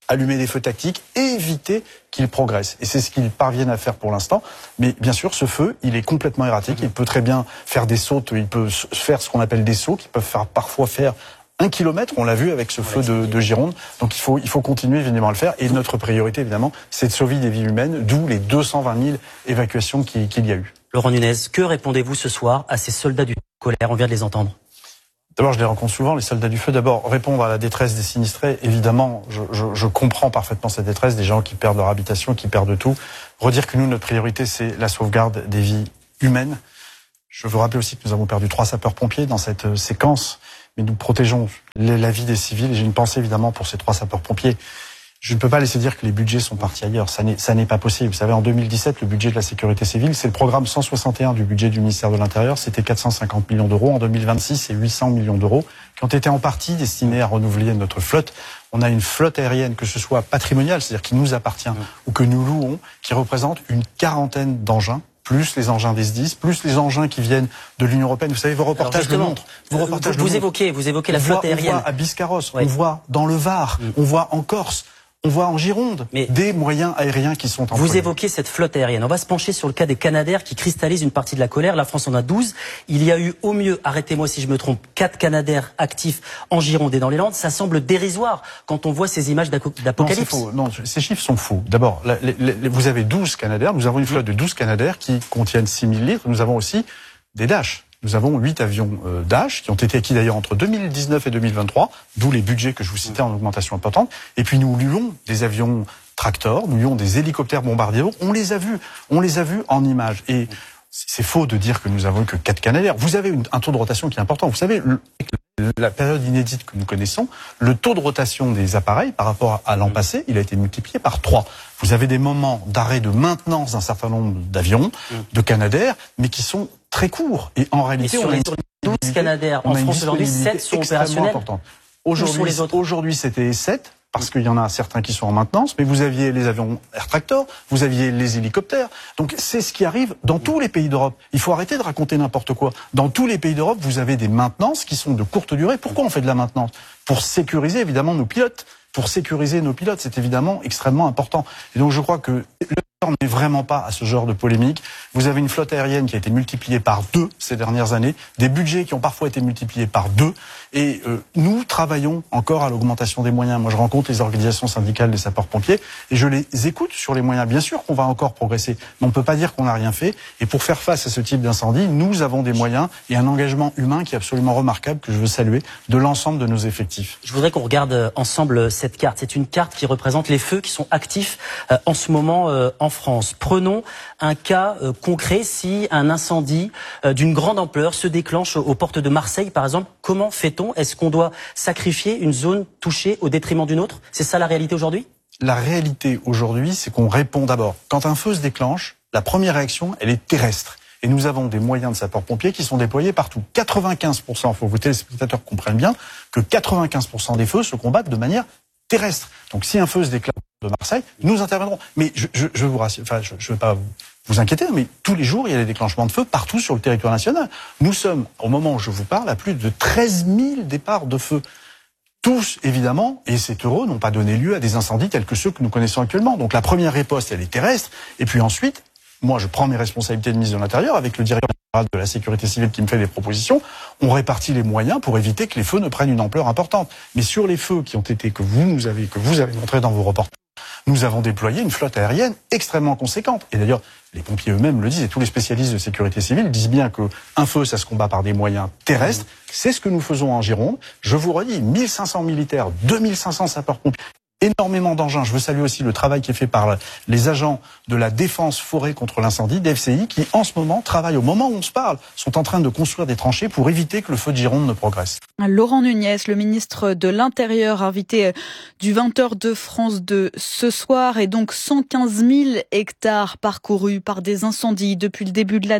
allumer des feux tactiques et éviter qu'ils progressent. Et c'est ce qu'ils parviennent à faire pour l'instant. Mais bien sûr, ce feu, il est complètement erratique. Il peut très bien faire des sautes, il peut faire ce qu'on appelle des sauts, qui peuvent faire, parfois faire un kilomètre. On l'a vu avec ce feu de, de Gironde. Donc il faut, il faut continuer évidemment à le faire. Et notre priorité, évidemment, c'est de sauver des vies humaines, d'où les deux cent vingt mille évacuations qu'il, qu'il y a eu. Laurent Nunez, que répondez-vous ce soir à ces soldats du colère? On vient de les entendre. D'abord, je les rencontre souvent, les soldats du feu. D'abord, répondre à la détresse des sinistrés. Évidemment, je, je, je comprends parfaitement cette détresse, des gens qui perdent leur habitation, qui perdent tout. Redire que nous, notre priorité, c'est la sauvegarde des vies humaines. Je veux rappeler aussi que nous avons perdu trois sapeurs-pompiers dans cette séquence, mais nous protégeons la vie des civils. Et j'ai une pensée, évidemment, pour ces trois sapeurs-pompiers. Je ne peux pas laisser dire que les budgets sont partis ailleurs. Ça n'est, ça n'est pas possible. Vous savez, en deux mille dix-sept, le budget de la sécurité civile, c'est le programme cent soixante et un du budget du ministère de l'Intérieur. C'était quatre cent cinquante millions d'euros. En deux mille vingt-six, c'est huit cents millions d'euros qui ont été en partie destinés à renouveler notre flotte. On a une flotte aérienne, que ce soit patrimoniale, c'est-à-dire qui nous appartient, mmh. ou que nous louons, qui représente une quarantaine d'engins, plus les engins des S D I S, plus les engins qui viennent de l'Union européenne. Vous savez, vos reportages le montrent. Vos reportages vous, vous évoquez, vous évoquez la flotte voit, aérienne. On voit à Biscarrosse, oui. on voit dans le Var, mmh. on voit en Corse. On voit en Gironde Mais des moyens aériens qui sont employés. Vous évoquez cette flotte aérienne. On va se pencher sur le cas des Canadair qui cristallisent une partie de la colère. La France en a douze. Il y a eu au mieux, arrêtez-moi si je me trompe, quatre Canadair actifs en Gironde et dans les Landes. Ça semble dérisoire quand on voit ces images d'apocalypse. Non, non, ces chiffres sont faux. D'abord, la, la, la, vous avez douze Canadair. Nous avons une flotte de douze Canadair qui contiennent six mille litres. Nous avons aussi des Dash. Nous avons huit avions euh, Dash qui ont été acquis d'ailleurs entre deux mille dix-neuf et deux mille vingt-trois, d'où les budgets que je vous citais en augmentation importante. Et puis nous louons des avions Tractor, nous louons des hélicoptères bombardiers. On les a vus, on les a vus en images. Et c'est faux de dire que nous avons eu que quatre Canadair. Vous avez une, un taux de rotation qui est important. Vous savez, le, la période inédite que nous connaissons, le taux de rotation des appareils par rapport à l'an passé, il a été multiplié par trois. Vous avez des moments d'arrêt de maintenance d'un certain nombre d'avions, de Canadair, mais qui sont très courts. Et en réalité, et sur on les a douze Canadair en France aujourd'hui, sept sont opérationnels. Aujourd'hui, aujourd'hui, c'était sept. Parce qu'il y en a certains qui sont en maintenance, mais vous aviez les avions Air Tractor, vous aviez les hélicoptères. Donc c'est ce qui arrive dans tous les pays d'Europe. Il faut arrêter de raconter n'importe quoi. Dans tous les pays d'Europe, vous avez des maintenances qui sont de courte durée. Pourquoi on fait de la maintenance? Pour sécuriser évidemment nos pilotes. Pour sécuriser nos pilotes, c'est évidemment extrêmement important. Et donc je crois que le temps n'est vraiment pas à ce genre de polémique. Vous avez une flotte aérienne qui a été multipliée par deux ces dernières années, des budgets qui ont parfois été multipliés par deux, et euh, nous travaillons encore à l'augmentation des moyens. Moi je rencontre les organisations syndicales des sapeurs-pompiers et je les écoute sur les moyens. Bien sûr qu'on va encore progresser, mais on ne peut pas dire qu'on n'a rien fait. Et pour faire face à ce type d'incendie, nous avons des moyens et un engagement humain qui est absolument remarquable, que je veux saluer, de l'ensemble de nos effectifs. Je voudrais qu'on regarde ensemble cette carte. C'est une carte qui représente les feux qui sont actifs euh, en ce moment euh, en France. Prenons un cas euh, concret. Si un incendie euh, d'une grande ampleur se déclenche aux portes de Marseille, par exemple, comment fait-on? Est-ce qu'on doit sacrifier une zone touchée au détriment d'une autre? C'est ça la réalité aujourd'hui? La réalité aujourd'hui, c'est qu'on répond d'abord. Quand un feu se déclenche, la première réaction, elle est terrestre. Et nous avons des moyens de sapeurs-pompiers qui sont déployés partout. quatre-vingt-quinze pour cent, il faut que vos téléspectateurs comprennent bien, que quatre-vingt-quinze pour cent des feux se combattent de manière terrestre. Donc si un feu se déclare de Marseille, nous interviendrons. Mais je, je, je vous rassure, enfin, je ne veux pas vous, vous inquiéter, mais tous les jours, il y a des déclenchements de feu partout sur le territoire national. Nous sommes, au moment où je vous parle, à plus de treize mille départs de feu. Tous, évidemment, et c'est heureux, n'ont pas donné lieu à des incendies tels que ceux que nous connaissons actuellement. Donc la première riposte, elle est terrestre, et puis ensuite, moi, je prends mes responsabilités de ministre de l'Intérieur avec le directeur général de la sécurité civile qui me fait des propositions. On répartit les moyens pour éviter que les feux ne prennent une ampleur importante. Mais sur les feux qui ont été, que vous nous avez, que vous avez montré dans vos reportages, nous avons déployé une flotte aérienne extrêmement conséquente. Et d'ailleurs, les pompiers eux-mêmes le disent, et tous les spécialistes de sécurité civile disent bien que un feu, ça se combat par des moyens terrestres. C'est ce que nous faisons en Gironde. Je vous redis, mille cinq cents militaires, deux mille cinq cents sapeurs-pompiers. Énormément d'engins. Je veux saluer aussi le travail qui est fait par les agents de la défense forêt contre l'incendie, D F C I, qui en ce moment travaillent, au moment où on se parle, sont en train de construire des tranchées pour éviter que le feu de Gironde ne progresse. Laurent Nunez, le ministre de l'Intérieur, invité du vingt heures de France deux ce soir, et donc cent quinze mille hectares parcourus par des incendies depuis le début de l'année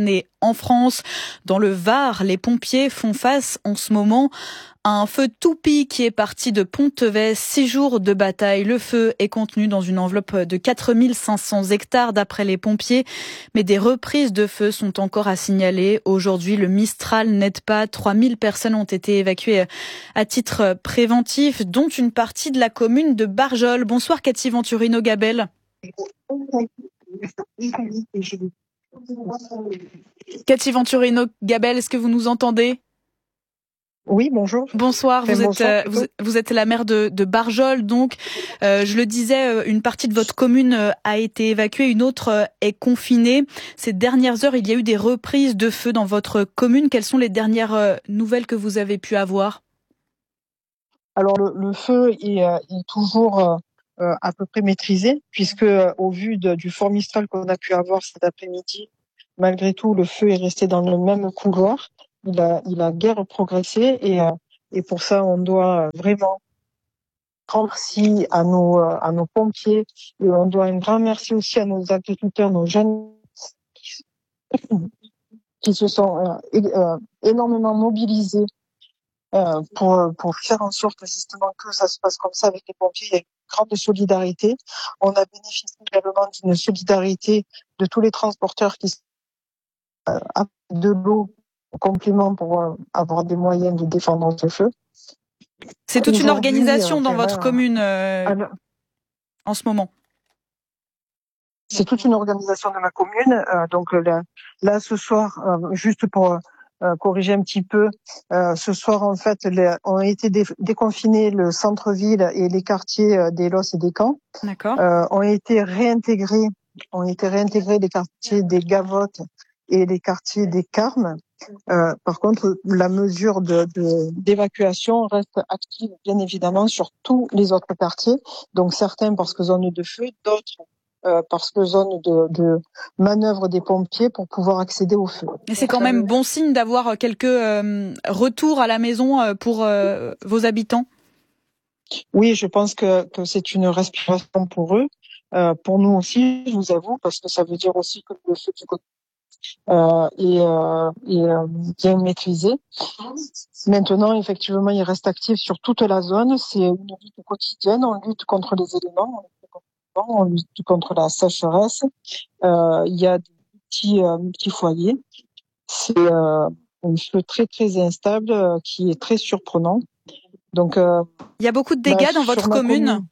en France. Dans le Var, les pompiers font face en ce moment à un feu toupie qui est parti de Pontevet. Six jours de bataille. Le feu est contenu dans une enveloppe de quatre mille cinq cents hectares d'après les pompiers. Mais des reprises de feu sont encore à signaler. Aujourd'hui, le Mistral n'aide pas. trois mille personnes ont été évacuées à titre préventif, dont une partie de la commune de Barjol. Bonsoir Cathy Venturino-Gabel. Cathy Venturino-Gabel, est-ce que vous nous entendez ? Oui, bonjour. Bonsoir, vous bonsoir, êtes vous, vous êtes la maire de, de Barjol, donc euh, je le disais, une partie de votre commune a été évacuée, une autre est confinée. Ces dernières heures, il y a eu des reprises de feu dans votre commune. Quelles sont les dernières nouvelles que vous avez pu avoir ? Alors le, le feu est, est toujours euh, à peu près maîtrisé, puisque euh, au vu de, du fort Mistral qu'on a pu avoir cet après-midi, malgré tout, le feu est resté dans le même couloir. Il a, il a guère progressé et, euh, et pour ça, on doit vraiment rendre merci à nos, à nos pompiers et on doit un grand merci aussi à nos agriculteurs, nos jeunes qui se sont euh, euh, énormément mobilisés euh, pour, pour faire en sorte justement que ça se passe comme ça avec les pompiers. Il y a une grande solidarité. On a bénéficié également d'une solidarité de tous les transporteurs qui sont euh, de l'eau complément pour euh, avoir des moyens de défendre ce feu. C'est toute une organisation dans votre commune euh, alors, en ce moment. C'est toute une organisation de ma commune. Euh, donc là, là, ce soir, euh, juste pour euh, corriger un petit peu, euh, ce soir, en fait, les, ont été dé, déconfinés le centre-ville et les quartiers euh, des Los et des Camps. D'accord. Euh, ont été réintégrés, ont été réintégrés les quartiers des Gavottes et les quartiers des Carmes. Euh, par contre, la mesure de, de, d'évacuation reste active, bien évidemment, sur tous les autres quartiers. Donc certains parce que zone de feu, d'autres euh, parce que zone de, de manœuvre des pompiers pour pouvoir accéder au feu. Et c'est quand même bon signe d'avoir quelques euh, retours à la maison pour euh, vos habitants. Oui, je pense que, que c'est une respiration pour eux, euh, pour nous aussi, je vous avoue, parce que ça veut dire aussi que le feu du côté Euh, et, euh, et euh, bien maîtrisé. Maintenant, effectivement, il reste actif sur toute la zone. C'est une lutte quotidienne. On lutte contre les éléments, on lutte contre la sécheresse. Euh, il y a des petits, euh, petits foyers. C'est euh, un feu très très instable euh, qui est très surprenant. Donc, euh, il y a beaucoup de dégâts bah, dans votre commune. commune.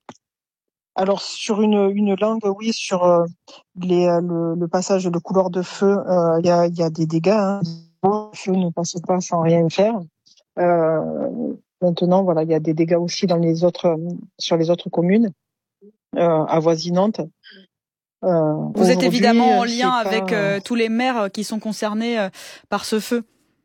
Alors sur une une langue, oui, sur euh, les le, le passage de couloir de feu, il euh, y a il y a des dégâts. Hein. Le feu ne passe pas sans rien faire. Euh, maintenant, voilà, il y a des dégâts aussi dans les autres sur les autres communes euh, avoisinantes. Euh, Vous êtes évidemment en lien avec pas... euh, tous les maires qui sont concernés euh, par ce feu.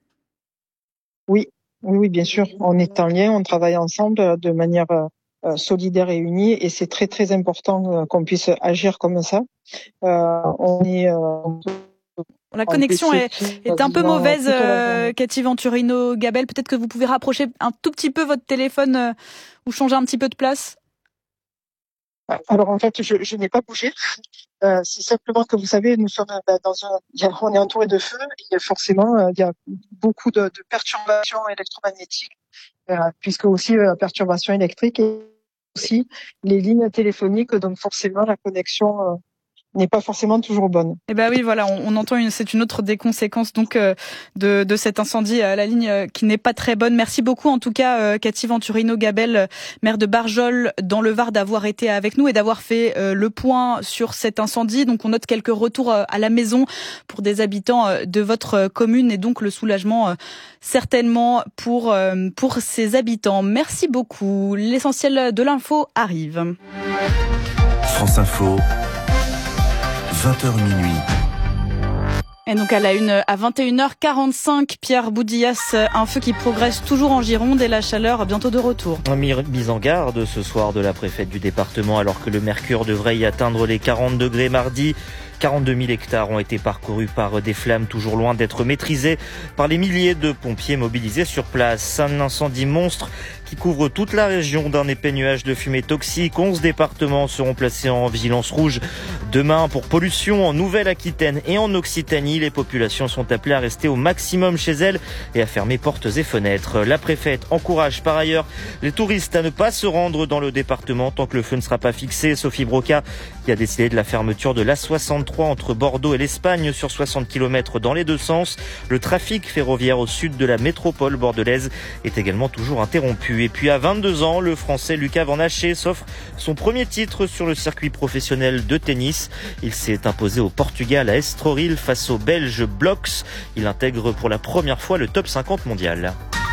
Oui, oui, oui, bien sûr. On est en lien, on travaille ensemble de manière euh, solidaire et unie, et c'est très très important euh, qu'on puisse agir comme ça. Euh, on est euh, la connexion est, est un peu mauvaise, euh, Cathy Venturino-Gabel. Peut-être que vous pouvez rapprocher un tout petit peu votre téléphone euh, ou changer un petit peu de place. Alors en fait, je, je n'ai pas bougé. Euh, c'est simplement que vous savez, nous sommes dans un, on est entouré de feu et forcément il y a beaucoup de, de perturbations électromagnétiques, euh, puisque aussi la euh, perturbation électrique et aussi les lignes téléphoniques, donc forcément la connexion euh, n'est pas forcément toujours bonne. Eh ben oui, voilà, on, on entend une, c'est une autre des conséquences donc euh, de, de cet incendie à la ligne euh, qui n'est pas très bonne. Merci beaucoup en tout cas, euh, Cathy Venturino-Gabel, euh, maire de Barjol dans le Var, d'avoir été avec nous et d'avoir fait euh, le point sur cet incendie. Donc on note quelques retours euh, à la maison pour des habitants euh, de votre euh, commune et donc le soulagement euh, certainement pour euh, pour ces habitants. Merci beaucoup. L'essentiel de l'info arrive. France Info. vingt heures minuit. Et donc à la une, à vingt et une heures quarante-cinq, Pierre Boudillas, un feu qui progresse toujours en Gironde et la chaleur bientôt de retour. Mise en garde ce soir de la préfète du département alors que le mercure devrait y atteindre les quarante degrés mardi. quarante-deux mille hectares ont été parcourus par des flammes toujours loin d'être maîtrisées par les milliers de pompiers mobilisés sur place. Un incendie monstre qui couvre toute la région d'un épais nuage de fumée toxique. onze départements seront placés en vigilance rouge Demain, pour pollution en Nouvelle-Aquitaine et en Occitanie, les populations sont appelées à rester au maximum chez elles et à fermer portes et fenêtres. La préfète encourage par ailleurs les touristes à ne pas se rendre dans le département tant que le feu ne sera pas fixé. Sophie Broca, qui a décidé de la fermeture de l'A soixante-trois entre Bordeaux et l'Espagne sur soixante kilomètres dans les deux sens. Le trafic ferroviaire au sud de la métropole bordelaise est également toujours interrompu. Et puis à vingt-deux ans, le Français Lucas Van Haché s'offre son premier titre sur le circuit professionnel de tennis. Il s'est imposé au Portugal à Estoril face au Belge Bloks. Il intègre pour la première fois le top cinquante mondial.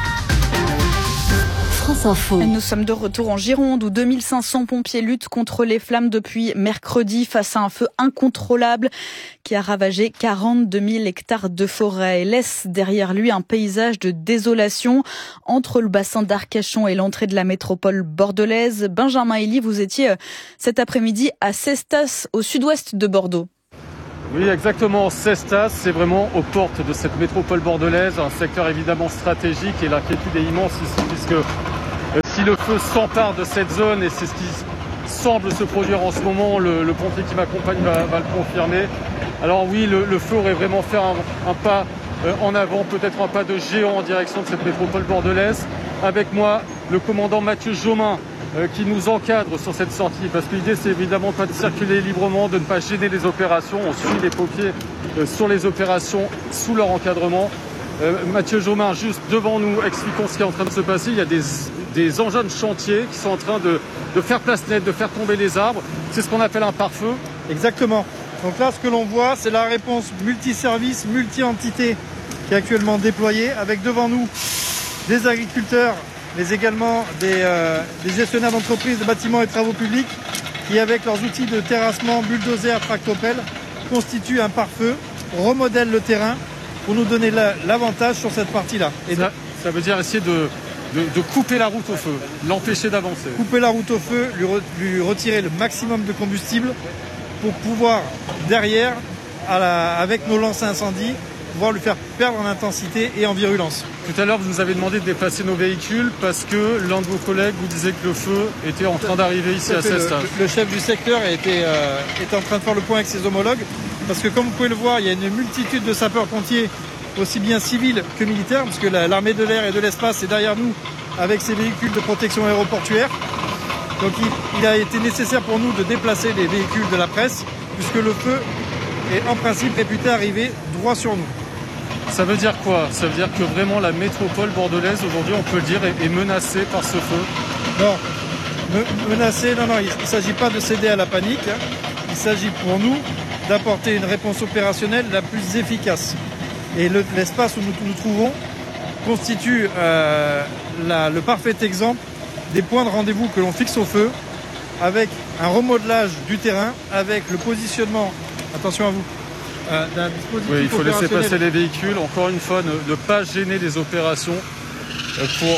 France Info. Nous sommes de retour en Gironde où deux mille cinq cents pompiers luttent contre les flammes depuis mercredi face à un feu incontrôlable qui a ravagé quarante-deux mille hectares de forêt et laisse derrière lui un paysage de désolation entre le bassin d'Arcachon et l'entrée de la métropole bordelaise. Benjamin Elie, vous étiez cet après-midi à Cestas, au sud-ouest de Bordeaux. Oui, exactement. Cestas, c'est vraiment aux portes de cette métropole bordelaise, un secteur évidemment stratégique et l'inquiétude est immense ici puisque euh, si le feu s'empare de cette zone, et c'est ce qui semble se produire en ce moment, le, le pompier qui m'accompagne va, va le confirmer. Alors oui, le, le feu aurait vraiment fait un, un pas euh, en avant, peut-être un pas de géant en direction de cette métropole bordelaise. Avec moi, le commandant Mathieu Jomain, qui nous encadre sur cette sortie, parce que l'idée c'est évidemment pas de circuler librement, de ne pas gêner les opérations. On suit les pompiers sur les opérations sous leur encadrement. Euh, Mathieu Jomain, juste devant nous, expliquons ce qui est en train de se passer. Il y a des, des engins de chantier qui sont en train de, de faire place nette, de faire tomber les arbres. C'est ce qu'on appelle un pare-feu. Exactement. Donc là, ce que l'on voit, c'est la réponse multiservice, multi-entité qui est actuellement déployée, avec devant nous des agriculteurs, mais également des, euh, des gestionnaires d'entreprises de bâtiments et travaux publics qui, avec leurs outils de terrassement, bulldozer, tractopelle, constituent un pare-feu, remodèlent le terrain pour nous donner la, l'avantage sur cette partie-là. Et ça, ça veut dire essayer de, de, de couper la route au feu, l'empêcher d'avancer. Couper la route au feu, lui, re, lui retirer le maximum de combustible pour pouvoir, derrière, à la, avec nos lances à incendie, pouvoir lui faire perdre en intensité et en virulence. Tout à l'heure, vous nous avez demandé de déplacer nos véhicules parce que l'un de vos collègues vous disait que le feu était en train d'arriver ici à Cestas. Le, le chef du secteur était, euh, était en train de faire le point avec ses homologues parce que, comme vous pouvez le voir, il y a une multitude de sapeurs-pompiers, aussi bien civils que militaires, parce que la, l'armée de l'air et de l'espace est derrière nous avec ses véhicules de protection aéroportuaire. Donc il, il a été nécessaire pour nous de déplacer les véhicules de la presse puisque le feu est en principe réputé arriver droit sur nous. Ça veut dire quoi? Ça veut dire que vraiment la métropole bordelaise, aujourd'hui, on peut le dire, est menacée par ce feu? Non, Me, menacée, non, non, il ne s'agit pas de céder à la panique. Hein. Il s'agit pour nous d'apporter une réponse opérationnelle la plus efficace. Et le, l'espace où nous nous trouvons constitue euh, la, le parfait exemple des points de rendez-vous que l'on fixe au feu, avec un remodelage du terrain, avec le positionnement, attention à vous, Euh, d'un dispositif. Oui, il faut laisser passer les véhicules. Encore une fois, ne, ne pas gêner les opérations euh, pour.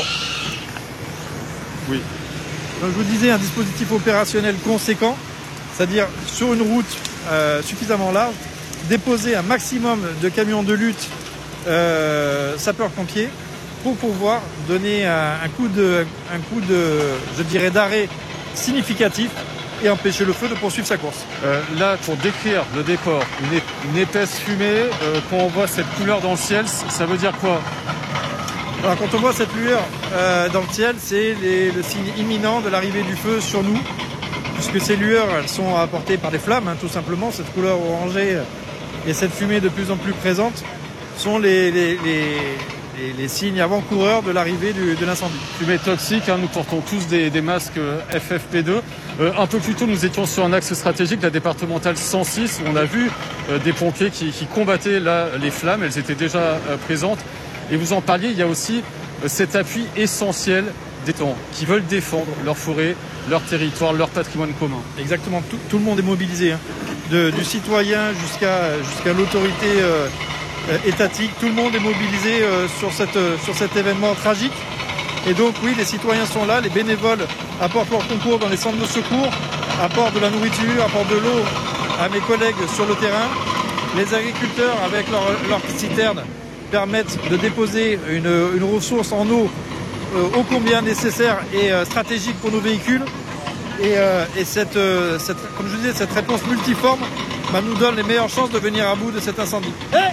Oui. Donc, je vous disais, un dispositif opérationnel conséquent, c'est-à-dire sur une route euh, suffisamment large, déposer un maximum de camions de lutte euh, sapeurs-pompiers pour pouvoir donner un, un coup de, un coup de, je dirais, d'arrêt significatif et empêcher le feu de poursuivre sa course. Euh, là, pour décrire le décor, une, une épaisse fumée, euh, quand on voit cette couleur dans le ciel, ça veut dire quoi? Alors, quand on voit cette lueur euh, dans le ciel, c'est les, le signe imminent de l'arrivée du feu sur nous, puisque ces lueurs, elles sont apportées par des flammes, hein, tout simplement. Cette couleur orangée et cette fumée de plus en plus présente sont les, les, les, les, les signes avant-coureurs de l'arrivée du, de l'incendie. Fumée toxique, hein, nous portons tous des, des masques F F P deux. Euh, un peu plus tôt, nous étions sur un axe stratégique, la départementale cent six, où on a vu euh, des pompiers qui, qui combattaient là, les flammes, elles étaient déjà euh, présentes. Et vous en parliez, il y a aussi euh, cet appui essentiel des temps qui veulent défendre leur forêt, leur territoire, leur patrimoine commun. Exactement, tout, tout le monde est mobilisé, hein. De, du citoyen jusqu'à, jusqu'à l'autorité euh, étatique, tout le monde est mobilisé euh, sur, cette, euh, sur cet événement tragique. Et donc oui, les citoyens sont là, les bénévoles apportent leur concours dans les centres de secours, apportent de la nourriture, apportent de l'eau à mes collègues sur le terrain. Les agriculteurs, avec leurs leur citernes, permettent de déposer une, une ressource en eau euh, ô combien nécessaire et euh, stratégique pour nos véhicules. Et, euh, et cette, euh, cette, comme je disais, cette réponse multiforme bah, nous donne les meilleures chances de venir à bout de cet incendie. Hey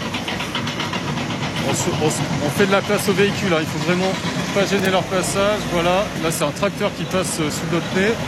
on, se, on, se, on fait de la place aux véhicules, hein. Il faut vraiment pas gêner leur passage. Voilà, là c'est un tracteur qui passe euh, sous notre nez.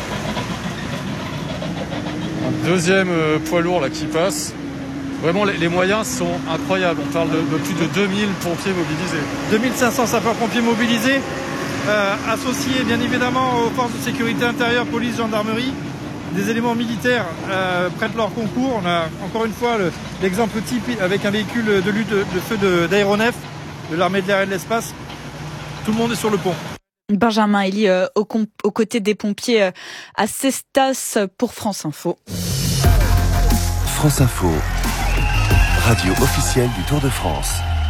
Un deuxième euh, poids lourd là qui passe. Vraiment, les, les moyens sont incroyables. On parle de, de plus de deux mille pompiers mobilisés. deux mille cinq cents sapeurs-pompiers mobilisés, euh, associés bien évidemment aux forces de sécurité intérieure, police, gendarmerie. Des éléments militaires euh, prêtent leur concours. On a encore une fois le, l'exemple type avec un véhicule de lutte de, de feu de, d'aéronef de l'armée de l'air et de l'espace. Tout le monde est sur le pont. Benjamin Elie euh, aux, comp- aux côtés des pompiers euh, à Cestas pour France Info. France Info, radio officielle du Tour de France.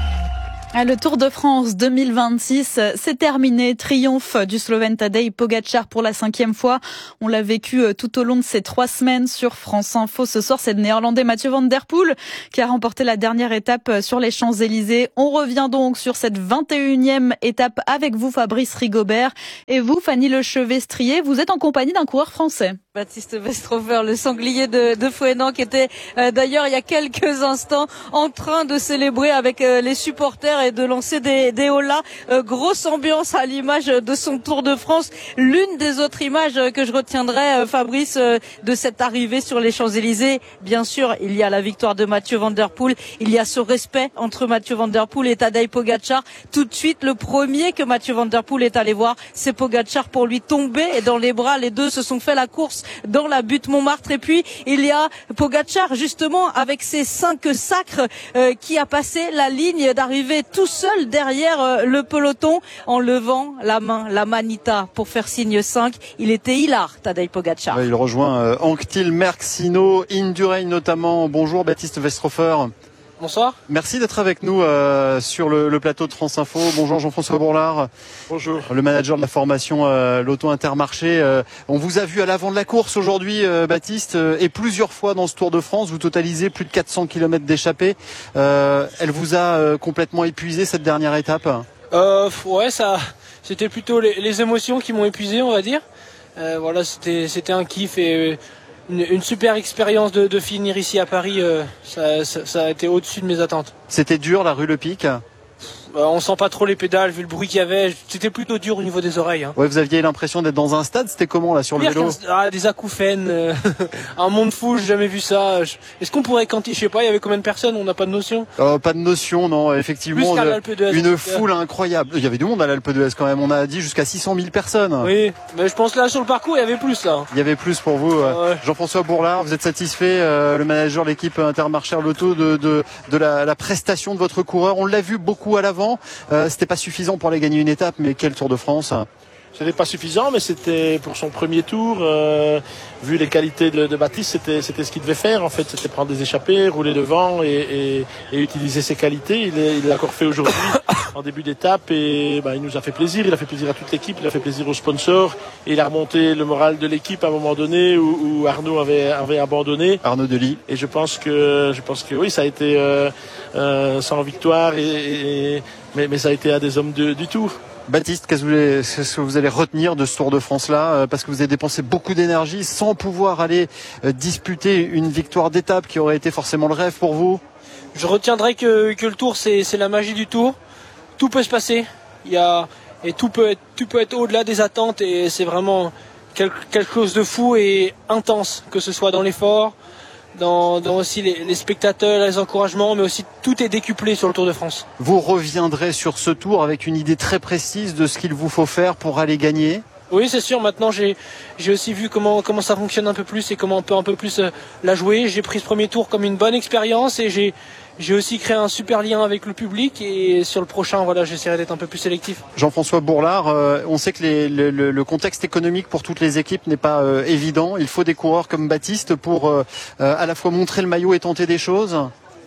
Le Tour de France deux mille vingt-six, c'est terminé. Triomphe du Slovène Tadej Pogačar pour la cinquième fois. On l'a vécu tout au long de ces trois semaines sur France Info. Ce soir, c'est le Néerlandais Mathieu van der Poel qui a remporté la dernière étape sur les Champs-Élysées. On revient donc sur cette vingt et unième étape avec vous, Fabrice Rigobert. Et vous, Fanny Lechevet-Strier, vous êtes en compagnie d'un coureur français. Baptiste Westrofer, le sanglier de, de Fouesnant, qui était euh, d'ailleurs il y a quelques instants en train de célébrer avec euh, les supporters et de lancer des, des holas. Euh, grosse ambiance à l'image de son Tour de France. L'une des autres images que je retiendrai, euh, Fabrice, euh, de cette arrivée sur les Champs-Élysées, bien sûr, il y a la victoire de Mathieu van der Poel, il y a ce respect entre Mathieu van der Poel et Tadej Pogačar. Tout de suite, le premier que Mathieu van der Poel est allé voir, c'est Pogačar pour lui tomber et dans les bras. Les deux se sont fait la course dans la butte Montmartre. Et puis il y a Pogačar justement avec ses cinq sacres euh, qui a passé la ligne d'arrivée tout seul derrière euh, le peloton en levant la main, la manita pour faire signe cinq. Il était hilar, Tadej Pogačar. Ouais, il rejoint euh, Anctil, Mercksino, Indurain notamment. Bonjour Baptiste Westrofer. Bonsoir. Merci d'être avec nous euh, sur le, le plateau de France Info. Bonjour Jean-François Bourlard. Bonjour. Le manager de la formation euh, Lotto Intermarché. Euh, on vous a vu à l'avant de la course aujourd'hui, euh, Baptiste, euh, et plusieurs fois dans ce Tour de France. Vous totalisez plus de quatre cents kilomètres d'échappée. Euh, elle vous a euh, complètement épuisé cette dernière étape? euh, Ouais, ça, c'était plutôt les, les émotions qui m'ont épuisé, on va dire. Euh, voilà, c'était, c'était un kiff et Une, une super expérience de, de finir ici à Paris, euh, ça, ça, ça a été au-dessus de mes attentes. C'était dur la rue Le Pic? Euh, on sent pas trop les pédales vu le bruit qu'il y avait, c'était plutôt dur au niveau des oreilles. Hein. Ouais, vous aviez l'impression d'être dans un stade, c'était comment là sur le vélo? Ah, des acouphènes, euh, un monde fou, j'ai jamais vu ça. Est-ce qu'on pourrait quantifier, je sais pas, il y avait combien de personnes, on n'a pas de notion? euh, Pas de notion, non, effectivement. Plus qu'à l'Alpe d'Huez, une foule incroyable. Il y avait du monde à l'Alpe d'Huez quand même, on a dit jusqu'à six cent mille personnes. Oui, mais je pense là sur le parcours il y avait plus là. Il y avait plus pour vous. Euh, ouais. Jean-François Bourlard, vous êtes satisfait, euh, le manager de l'équipe Intermarché Lotto, de, de, de la, la prestation de votre coureur? On l'a vu beaucoup à l'avant. Euh, c'était pas suffisant pour aller gagner une étape, mais quel Tour de France! Ce n'est pas suffisant, mais c'était pour son premier tour. Euh, vu les qualités de, de Baptiste, c'était, c'était ce qu'il devait faire. En fait, c'était prendre des échappées, rouler devant et, et, et utiliser ses qualités. Il, est, il l'a encore fait aujourd'hui en début d'étape et bah, il nous a fait plaisir. Il a fait plaisir à toute l'équipe, il a fait plaisir aux sponsors. Et il a remonté le moral de l'équipe à un moment donné où, où Arnaud avait, avait abandonné. Arnaud Delis. Et je pense que, je pense que oui, ça a été euh, euh, sans victoire, et, et, mais, mais ça a été un des hommes de, du Tour. Baptiste, qu'est-ce que, vous allez, qu'est-ce que vous allez retenir de ce Tour de France-là? Parce que vous avez dépensé beaucoup d'énergie sans pouvoir aller disputer une victoire d'étape qui aurait été forcément le rêve pour vous. Je retiendrai que, que le Tour, c'est, c'est la magie du Tour. Tout peut se passer. Il y a, et tout peut être, tout peut être au-delà des attentes et c'est vraiment quelque, quelque chose de fou et intense, que ce soit dans l'effort, Dans, dans aussi les, les spectateurs, les encouragements, mais aussi tout est décuplé sur le Tour de France. Vous reviendrez sur ce Tour avec une idée très précise de ce qu'il vous faut faire pour aller gagner? Oui, c'est sûr. Maintenant, j'ai, j'ai aussi vu comment, comment ça fonctionne un peu plus et comment on peut un peu plus euh, la jouer. J'ai pris ce premier tour comme une bonne expérience et j'ai, j'ai aussi créé un super lien avec le public. Et sur le prochain, voilà, j'essaierai d'être un peu plus sélectif. Jean-François Bourlard, euh, on sait que les, le, le contexte économique pour toutes les équipes n'est pas euh, évident. Il faut des coureurs comme Baptiste pour euh, euh, à la fois montrer le maillot et tenter des choses.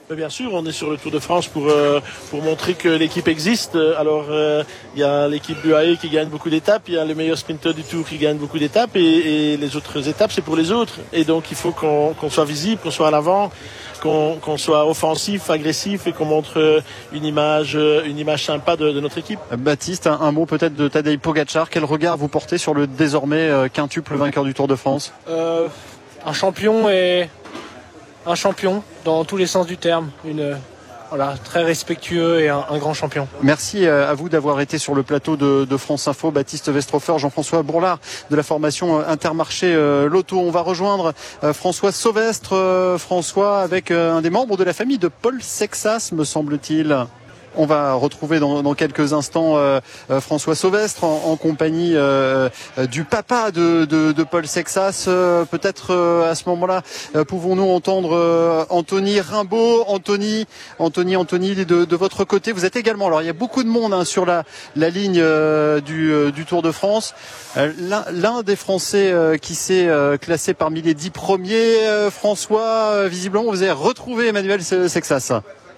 Mais bien sûr, on est sur le Tour de France pour euh, pour montrer que l'équipe existe. Alors il euh, y a l'équipe du U A E qui gagne beaucoup d'étapes, il y a le meilleur sprinter du Tour qui gagne beaucoup d'étapes et, et les autres étapes c'est pour les autres. Et donc il faut qu'on, qu'on soit visible, qu'on soit à l'avant, qu'on, qu'on soit offensif, agressif et qu'on montre une image une image sympa de, de notre équipe. Baptiste, un, un mot peut-être de Tadej Pogačar. Quel regard vous portez sur le désormais euh, quintuple vainqueur du Tour de France? euh, Un champion et un champion dans tous les sens du terme, une voilà très respectueux et un, un grand champion. Merci à vous d'avoir été sur le plateau de, de France Info. Baptiste Westrofer, Jean-François Bourlard de la formation Intermarché euh, Loto. On va rejoindre euh, François Sauvestre, euh, François avec euh, un des membres de la famille de Paul Sexas, me semble-t-il. On va retrouver dans, dans quelques instants euh, euh, François Sauvestre en, en compagnie euh, euh, du papa de, de, de Paul Sexas. Euh, peut-être euh, à ce moment-là, euh, pouvons-nous entendre euh, Anthony Rimbaud. Anthony, Anthony, Anthony, de, de votre côté, vous êtes également. Alors il y a beaucoup de monde hein, sur la, la ligne euh, du, euh, du Tour de France. Euh, l'un, l'un des Français euh, qui s'est euh, classé parmi les dix premiers, euh, François, euh, visiblement vous avez retrouvé Emmanuel Sexas.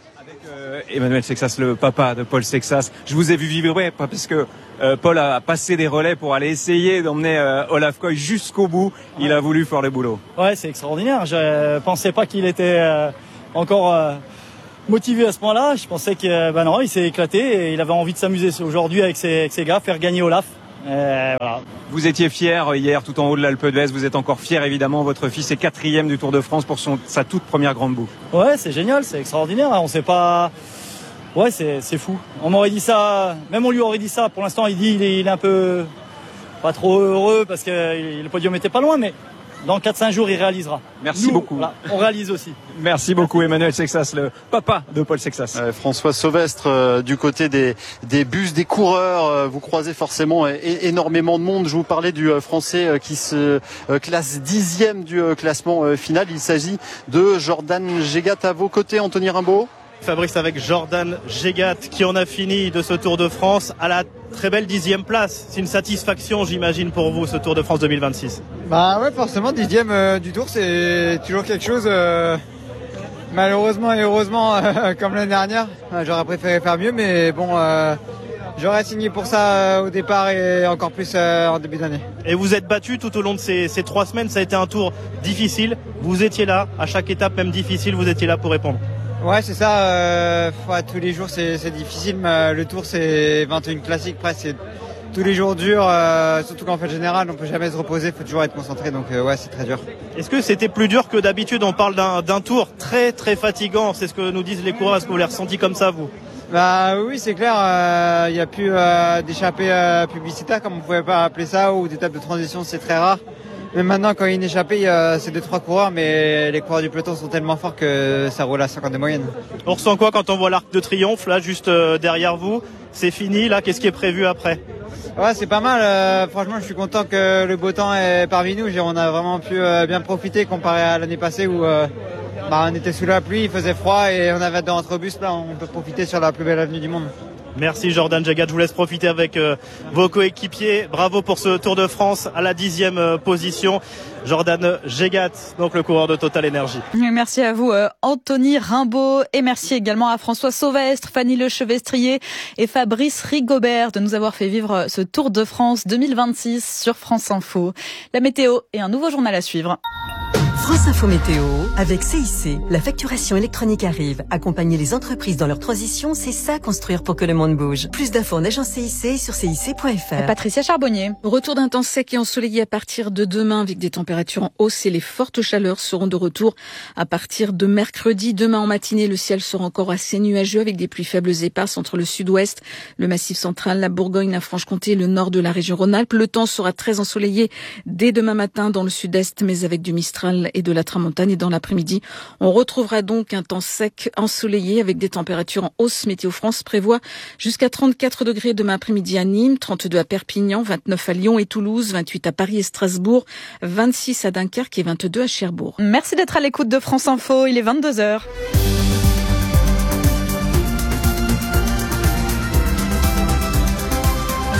Emmanuel Sexas, le papa de Paul Sexas. Je vous ai vu vibrer parce que euh, Paul a passé des relais pour aller essayer d'emmener euh, Olaf Koy jusqu'au bout. Il ouais. a voulu faire le boulot. Ouais, c'est extraordinaire. Je pensais pas qu'il était euh, encore euh, motivé à ce point-là. Je pensais que ben non, il s'est éclaté et il avait envie de s'amuser aujourd'hui avec ses, avec ses gars, faire gagner Olaf. Euh, voilà. Vous étiez fier hier tout en haut de l'Alpe d'Huez, vous êtes encore fier évidemment, votre fils est quatrième du Tour de France pour son, sa toute première grande boucle. Ouais, c'est génial, c'est extraordinaire, on sait pas... Ouais, c'est, c'est fou. On m'aurait dit ça, même on lui aurait dit ça, pour l'instant il dit il est, il est un peu pas trop heureux parce que le podium était pas loin, mais dans quatre cinq jours il réalisera. Merci Nous, beaucoup. Là, on réalise aussi. Merci beaucoup Emmanuel Sexas, le papa de Paul Sexas. Euh, François Sauvestre, euh, du côté des, des bus, des coureurs, euh, vous croisez forcément é- énormément de monde. Je vous parlais du euh, Français euh, qui se euh, classe dixième du euh, classement euh, final. Il s'agit de Jordan Gégat. À vos côtés, Anthony Rimbaud. Fabrice avec Jordan Gégat qui en a fini de ce Tour de France à la très belle dixième place. C'est une satisfaction, j'imagine, pour vous, ce Tour de France deux mille vingt-six. Bah ouais, forcément, dixième euh, du Tour, c'est toujours quelque chose. Euh, malheureusement et heureusement, euh, comme l'année dernière, j'aurais préféré faire mieux, mais bon, euh, j'aurais signé pour ça euh, au départ et encore plus euh, en début d'année. Et vous êtes battu tout au long de ces, ces trois semaines. Ça a été un tour difficile. Vous étiez là, à chaque étape, même difficile, vous étiez là pour répondre. Ouais, c'est ça. Euh, ouais, tous les jours, c'est, c'est difficile. Mais le Tour, c'est vingt et un classiques presque. C'est tous les jours durs, euh, surtout qu'en fait général, on peut jamais se reposer. Il faut toujours être concentré. Donc euh, ouais, c'est très dur. Est-ce que c'était plus dur que d'habitude? On parle d'un, d'un tour très très fatigant. C'est ce que nous disent les coureurs. Est-ce que vous l'avez ressenti comme ça, vous? Bah oui, c'est clair. Il euh, n'y a plus euh, d'échappées euh, publicitaires, comme on pouvait pas appeler ça, ou d'étapes de transition, c'est très rare. Mais maintenant, quand il y a une échappée, euh, c'est deux trois coureurs, mais les coureurs du peloton sont tellement forts que ça roule à cinquante de moyenne. On ressent quoi quand on voit l'Arc de Triomphe, là, juste euh, derrière vous? C'est fini, là, qu'est-ce qui est prévu après? Ouais, c'est pas mal. Euh, franchement, je suis content que le beau temps est parmi nous. On a vraiment pu euh, bien profiter comparé à l'année passée où euh, bah, on était sous la pluie, il faisait froid et on avait dans notre bus. Là, on peut profiter sur la plus belle avenue du monde. Merci Jordan Gégat, je vous laisse profiter avec euh, vos coéquipiers. Bravo pour ce Tour de France à la dixième euh, position. Jordan Gégat, donc le coureur de Total Energy. Merci à vous euh, Anthony Rimbaud et merci également à François Sauvestre, Fanny Lechevestrier et Fabrice Rigobert de nous avoir fait vivre ce Tour de France deux mille vingt-six sur France Info. La météo et un nouveau journal à suivre. France Info Météo, avec C I C, la facturation électronique arrive. Accompagner les entreprises dans leur transition, c'est ça construire pour que le monde bouge. Plus d'infos en agence C I C sur C I C point F R. Patricia Charbonnier. Retour d'un temps sec et ensoleillé à partir de demain avec des températures en hausse et les fortes chaleurs seront de retour à partir de mercredi. Demain en matinée, le ciel sera encore assez nuageux avec des pluies faibles éparses entre le sud-ouest, le massif central, la Bourgogne, la Franche-Comté et le nord de la région Rhône-Alpes. Le temps sera très ensoleillé dès demain matin dans le sud-est, mais avec du Mistral et de la tramontane. Et dans l'après-midi, on retrouvera donc un temps sec ensoleillé avec des températures en hausse. Météo France prévoit jusqu'à trente-quatre degrés demain après-midi à Nîmes, trente-deux à Perpignan, vingt-neuf à Lyon et Toulouse, vingt-huit à Paris et Strasbourg, vingt-six à Dunkerque et vingt-deux à Cherbourg. Merci d'être à l'écoute de France Info, il est vingt-deux heures.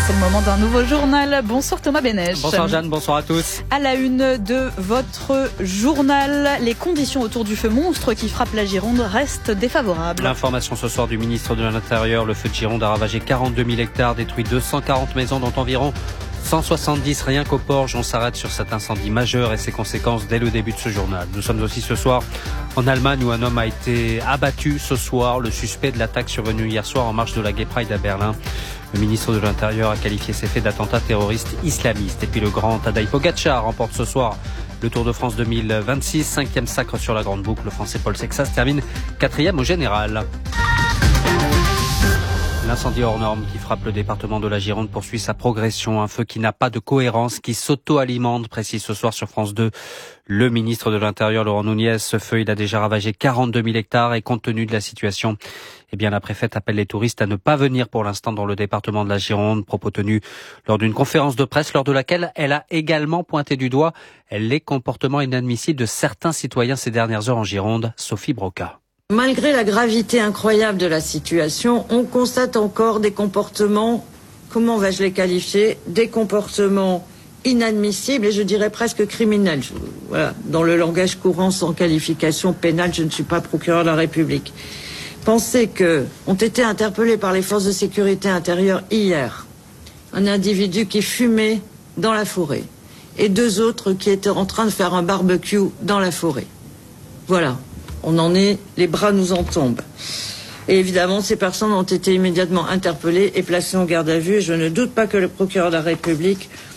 C'est le moment d'un nouveau journal. Bonsoir Thomas Bénèche. Bonsoir Jeanne, bonsoir à tous. À la une de votre journal, les conditions autour du feu monstre qui frappe la Gironde restent défavorables. L'information ce soir du ministre de l'Intérieur, le feu de Gironde a ravagé quarante-deux mille hectares, détruit deux cent quarante maisons dont environ cent soixante-dix rien qu'au Porge. On s'arrête sur cet incendie majeur et ses conséquences dès le début de ce journal. Nous sommes aussi ce soir en Allemagne où un homme a été abattu ce soir, le suspect de l'attaque survenue hier soir en marge de la Gay Pride à Berlin. Le ministre de l'Intérieur a qualifié ces faits d'attentats terroristes islamistes. Et puis le grand Tadej Pogačar remporte ce soir le Tour de France deux mille vingt-six, cinquième sacre sur la grande boucle. Le Français Paul Sexas termine quatrième au général. L'incendie hors norme qui frappe le département de la Gironde poursuit sa progression. Un feu qui n'a pas de cohérence, qui s'auto-alimente, précise ce soir sur France deux le ministre de l'Intérieur, Laurent Nunez. Ce feu, il a déjà ravagé quarante-deux mille hectares et compte tenu de la situation, eh bien, la préfète appelle les touristes à ne pas venir pour l'instant dans le département de la Gironde. Propos tenus lors d'une conférence de presse lors de laquelle elle a également pointé du doigt les comportements inadmissibles de certains citoyens ces dernières heures en Gironde. Sophie Broca. Malgré la gravité incroyable de la situation, on constate encore des comportements, comment vais-je les qualifier, des comportements inadmissibles et je dirais presque criminels. Voilà, dans le langage courant sans qualification pénale, je ne suis pas procureur de la République. Pensez que ont été interpellés par les forces de sécurité intérieure hier un individu qui fumait dans la forêt et deux autres qui étaient en train de faire un barbecue dans la forêt. Voilà. On en est, les bras nous en tombent. Et évidemment, ces personnes ont été immédiatement interpellées et placées en garde à vue. Et je ne doute pas que le procureur de la République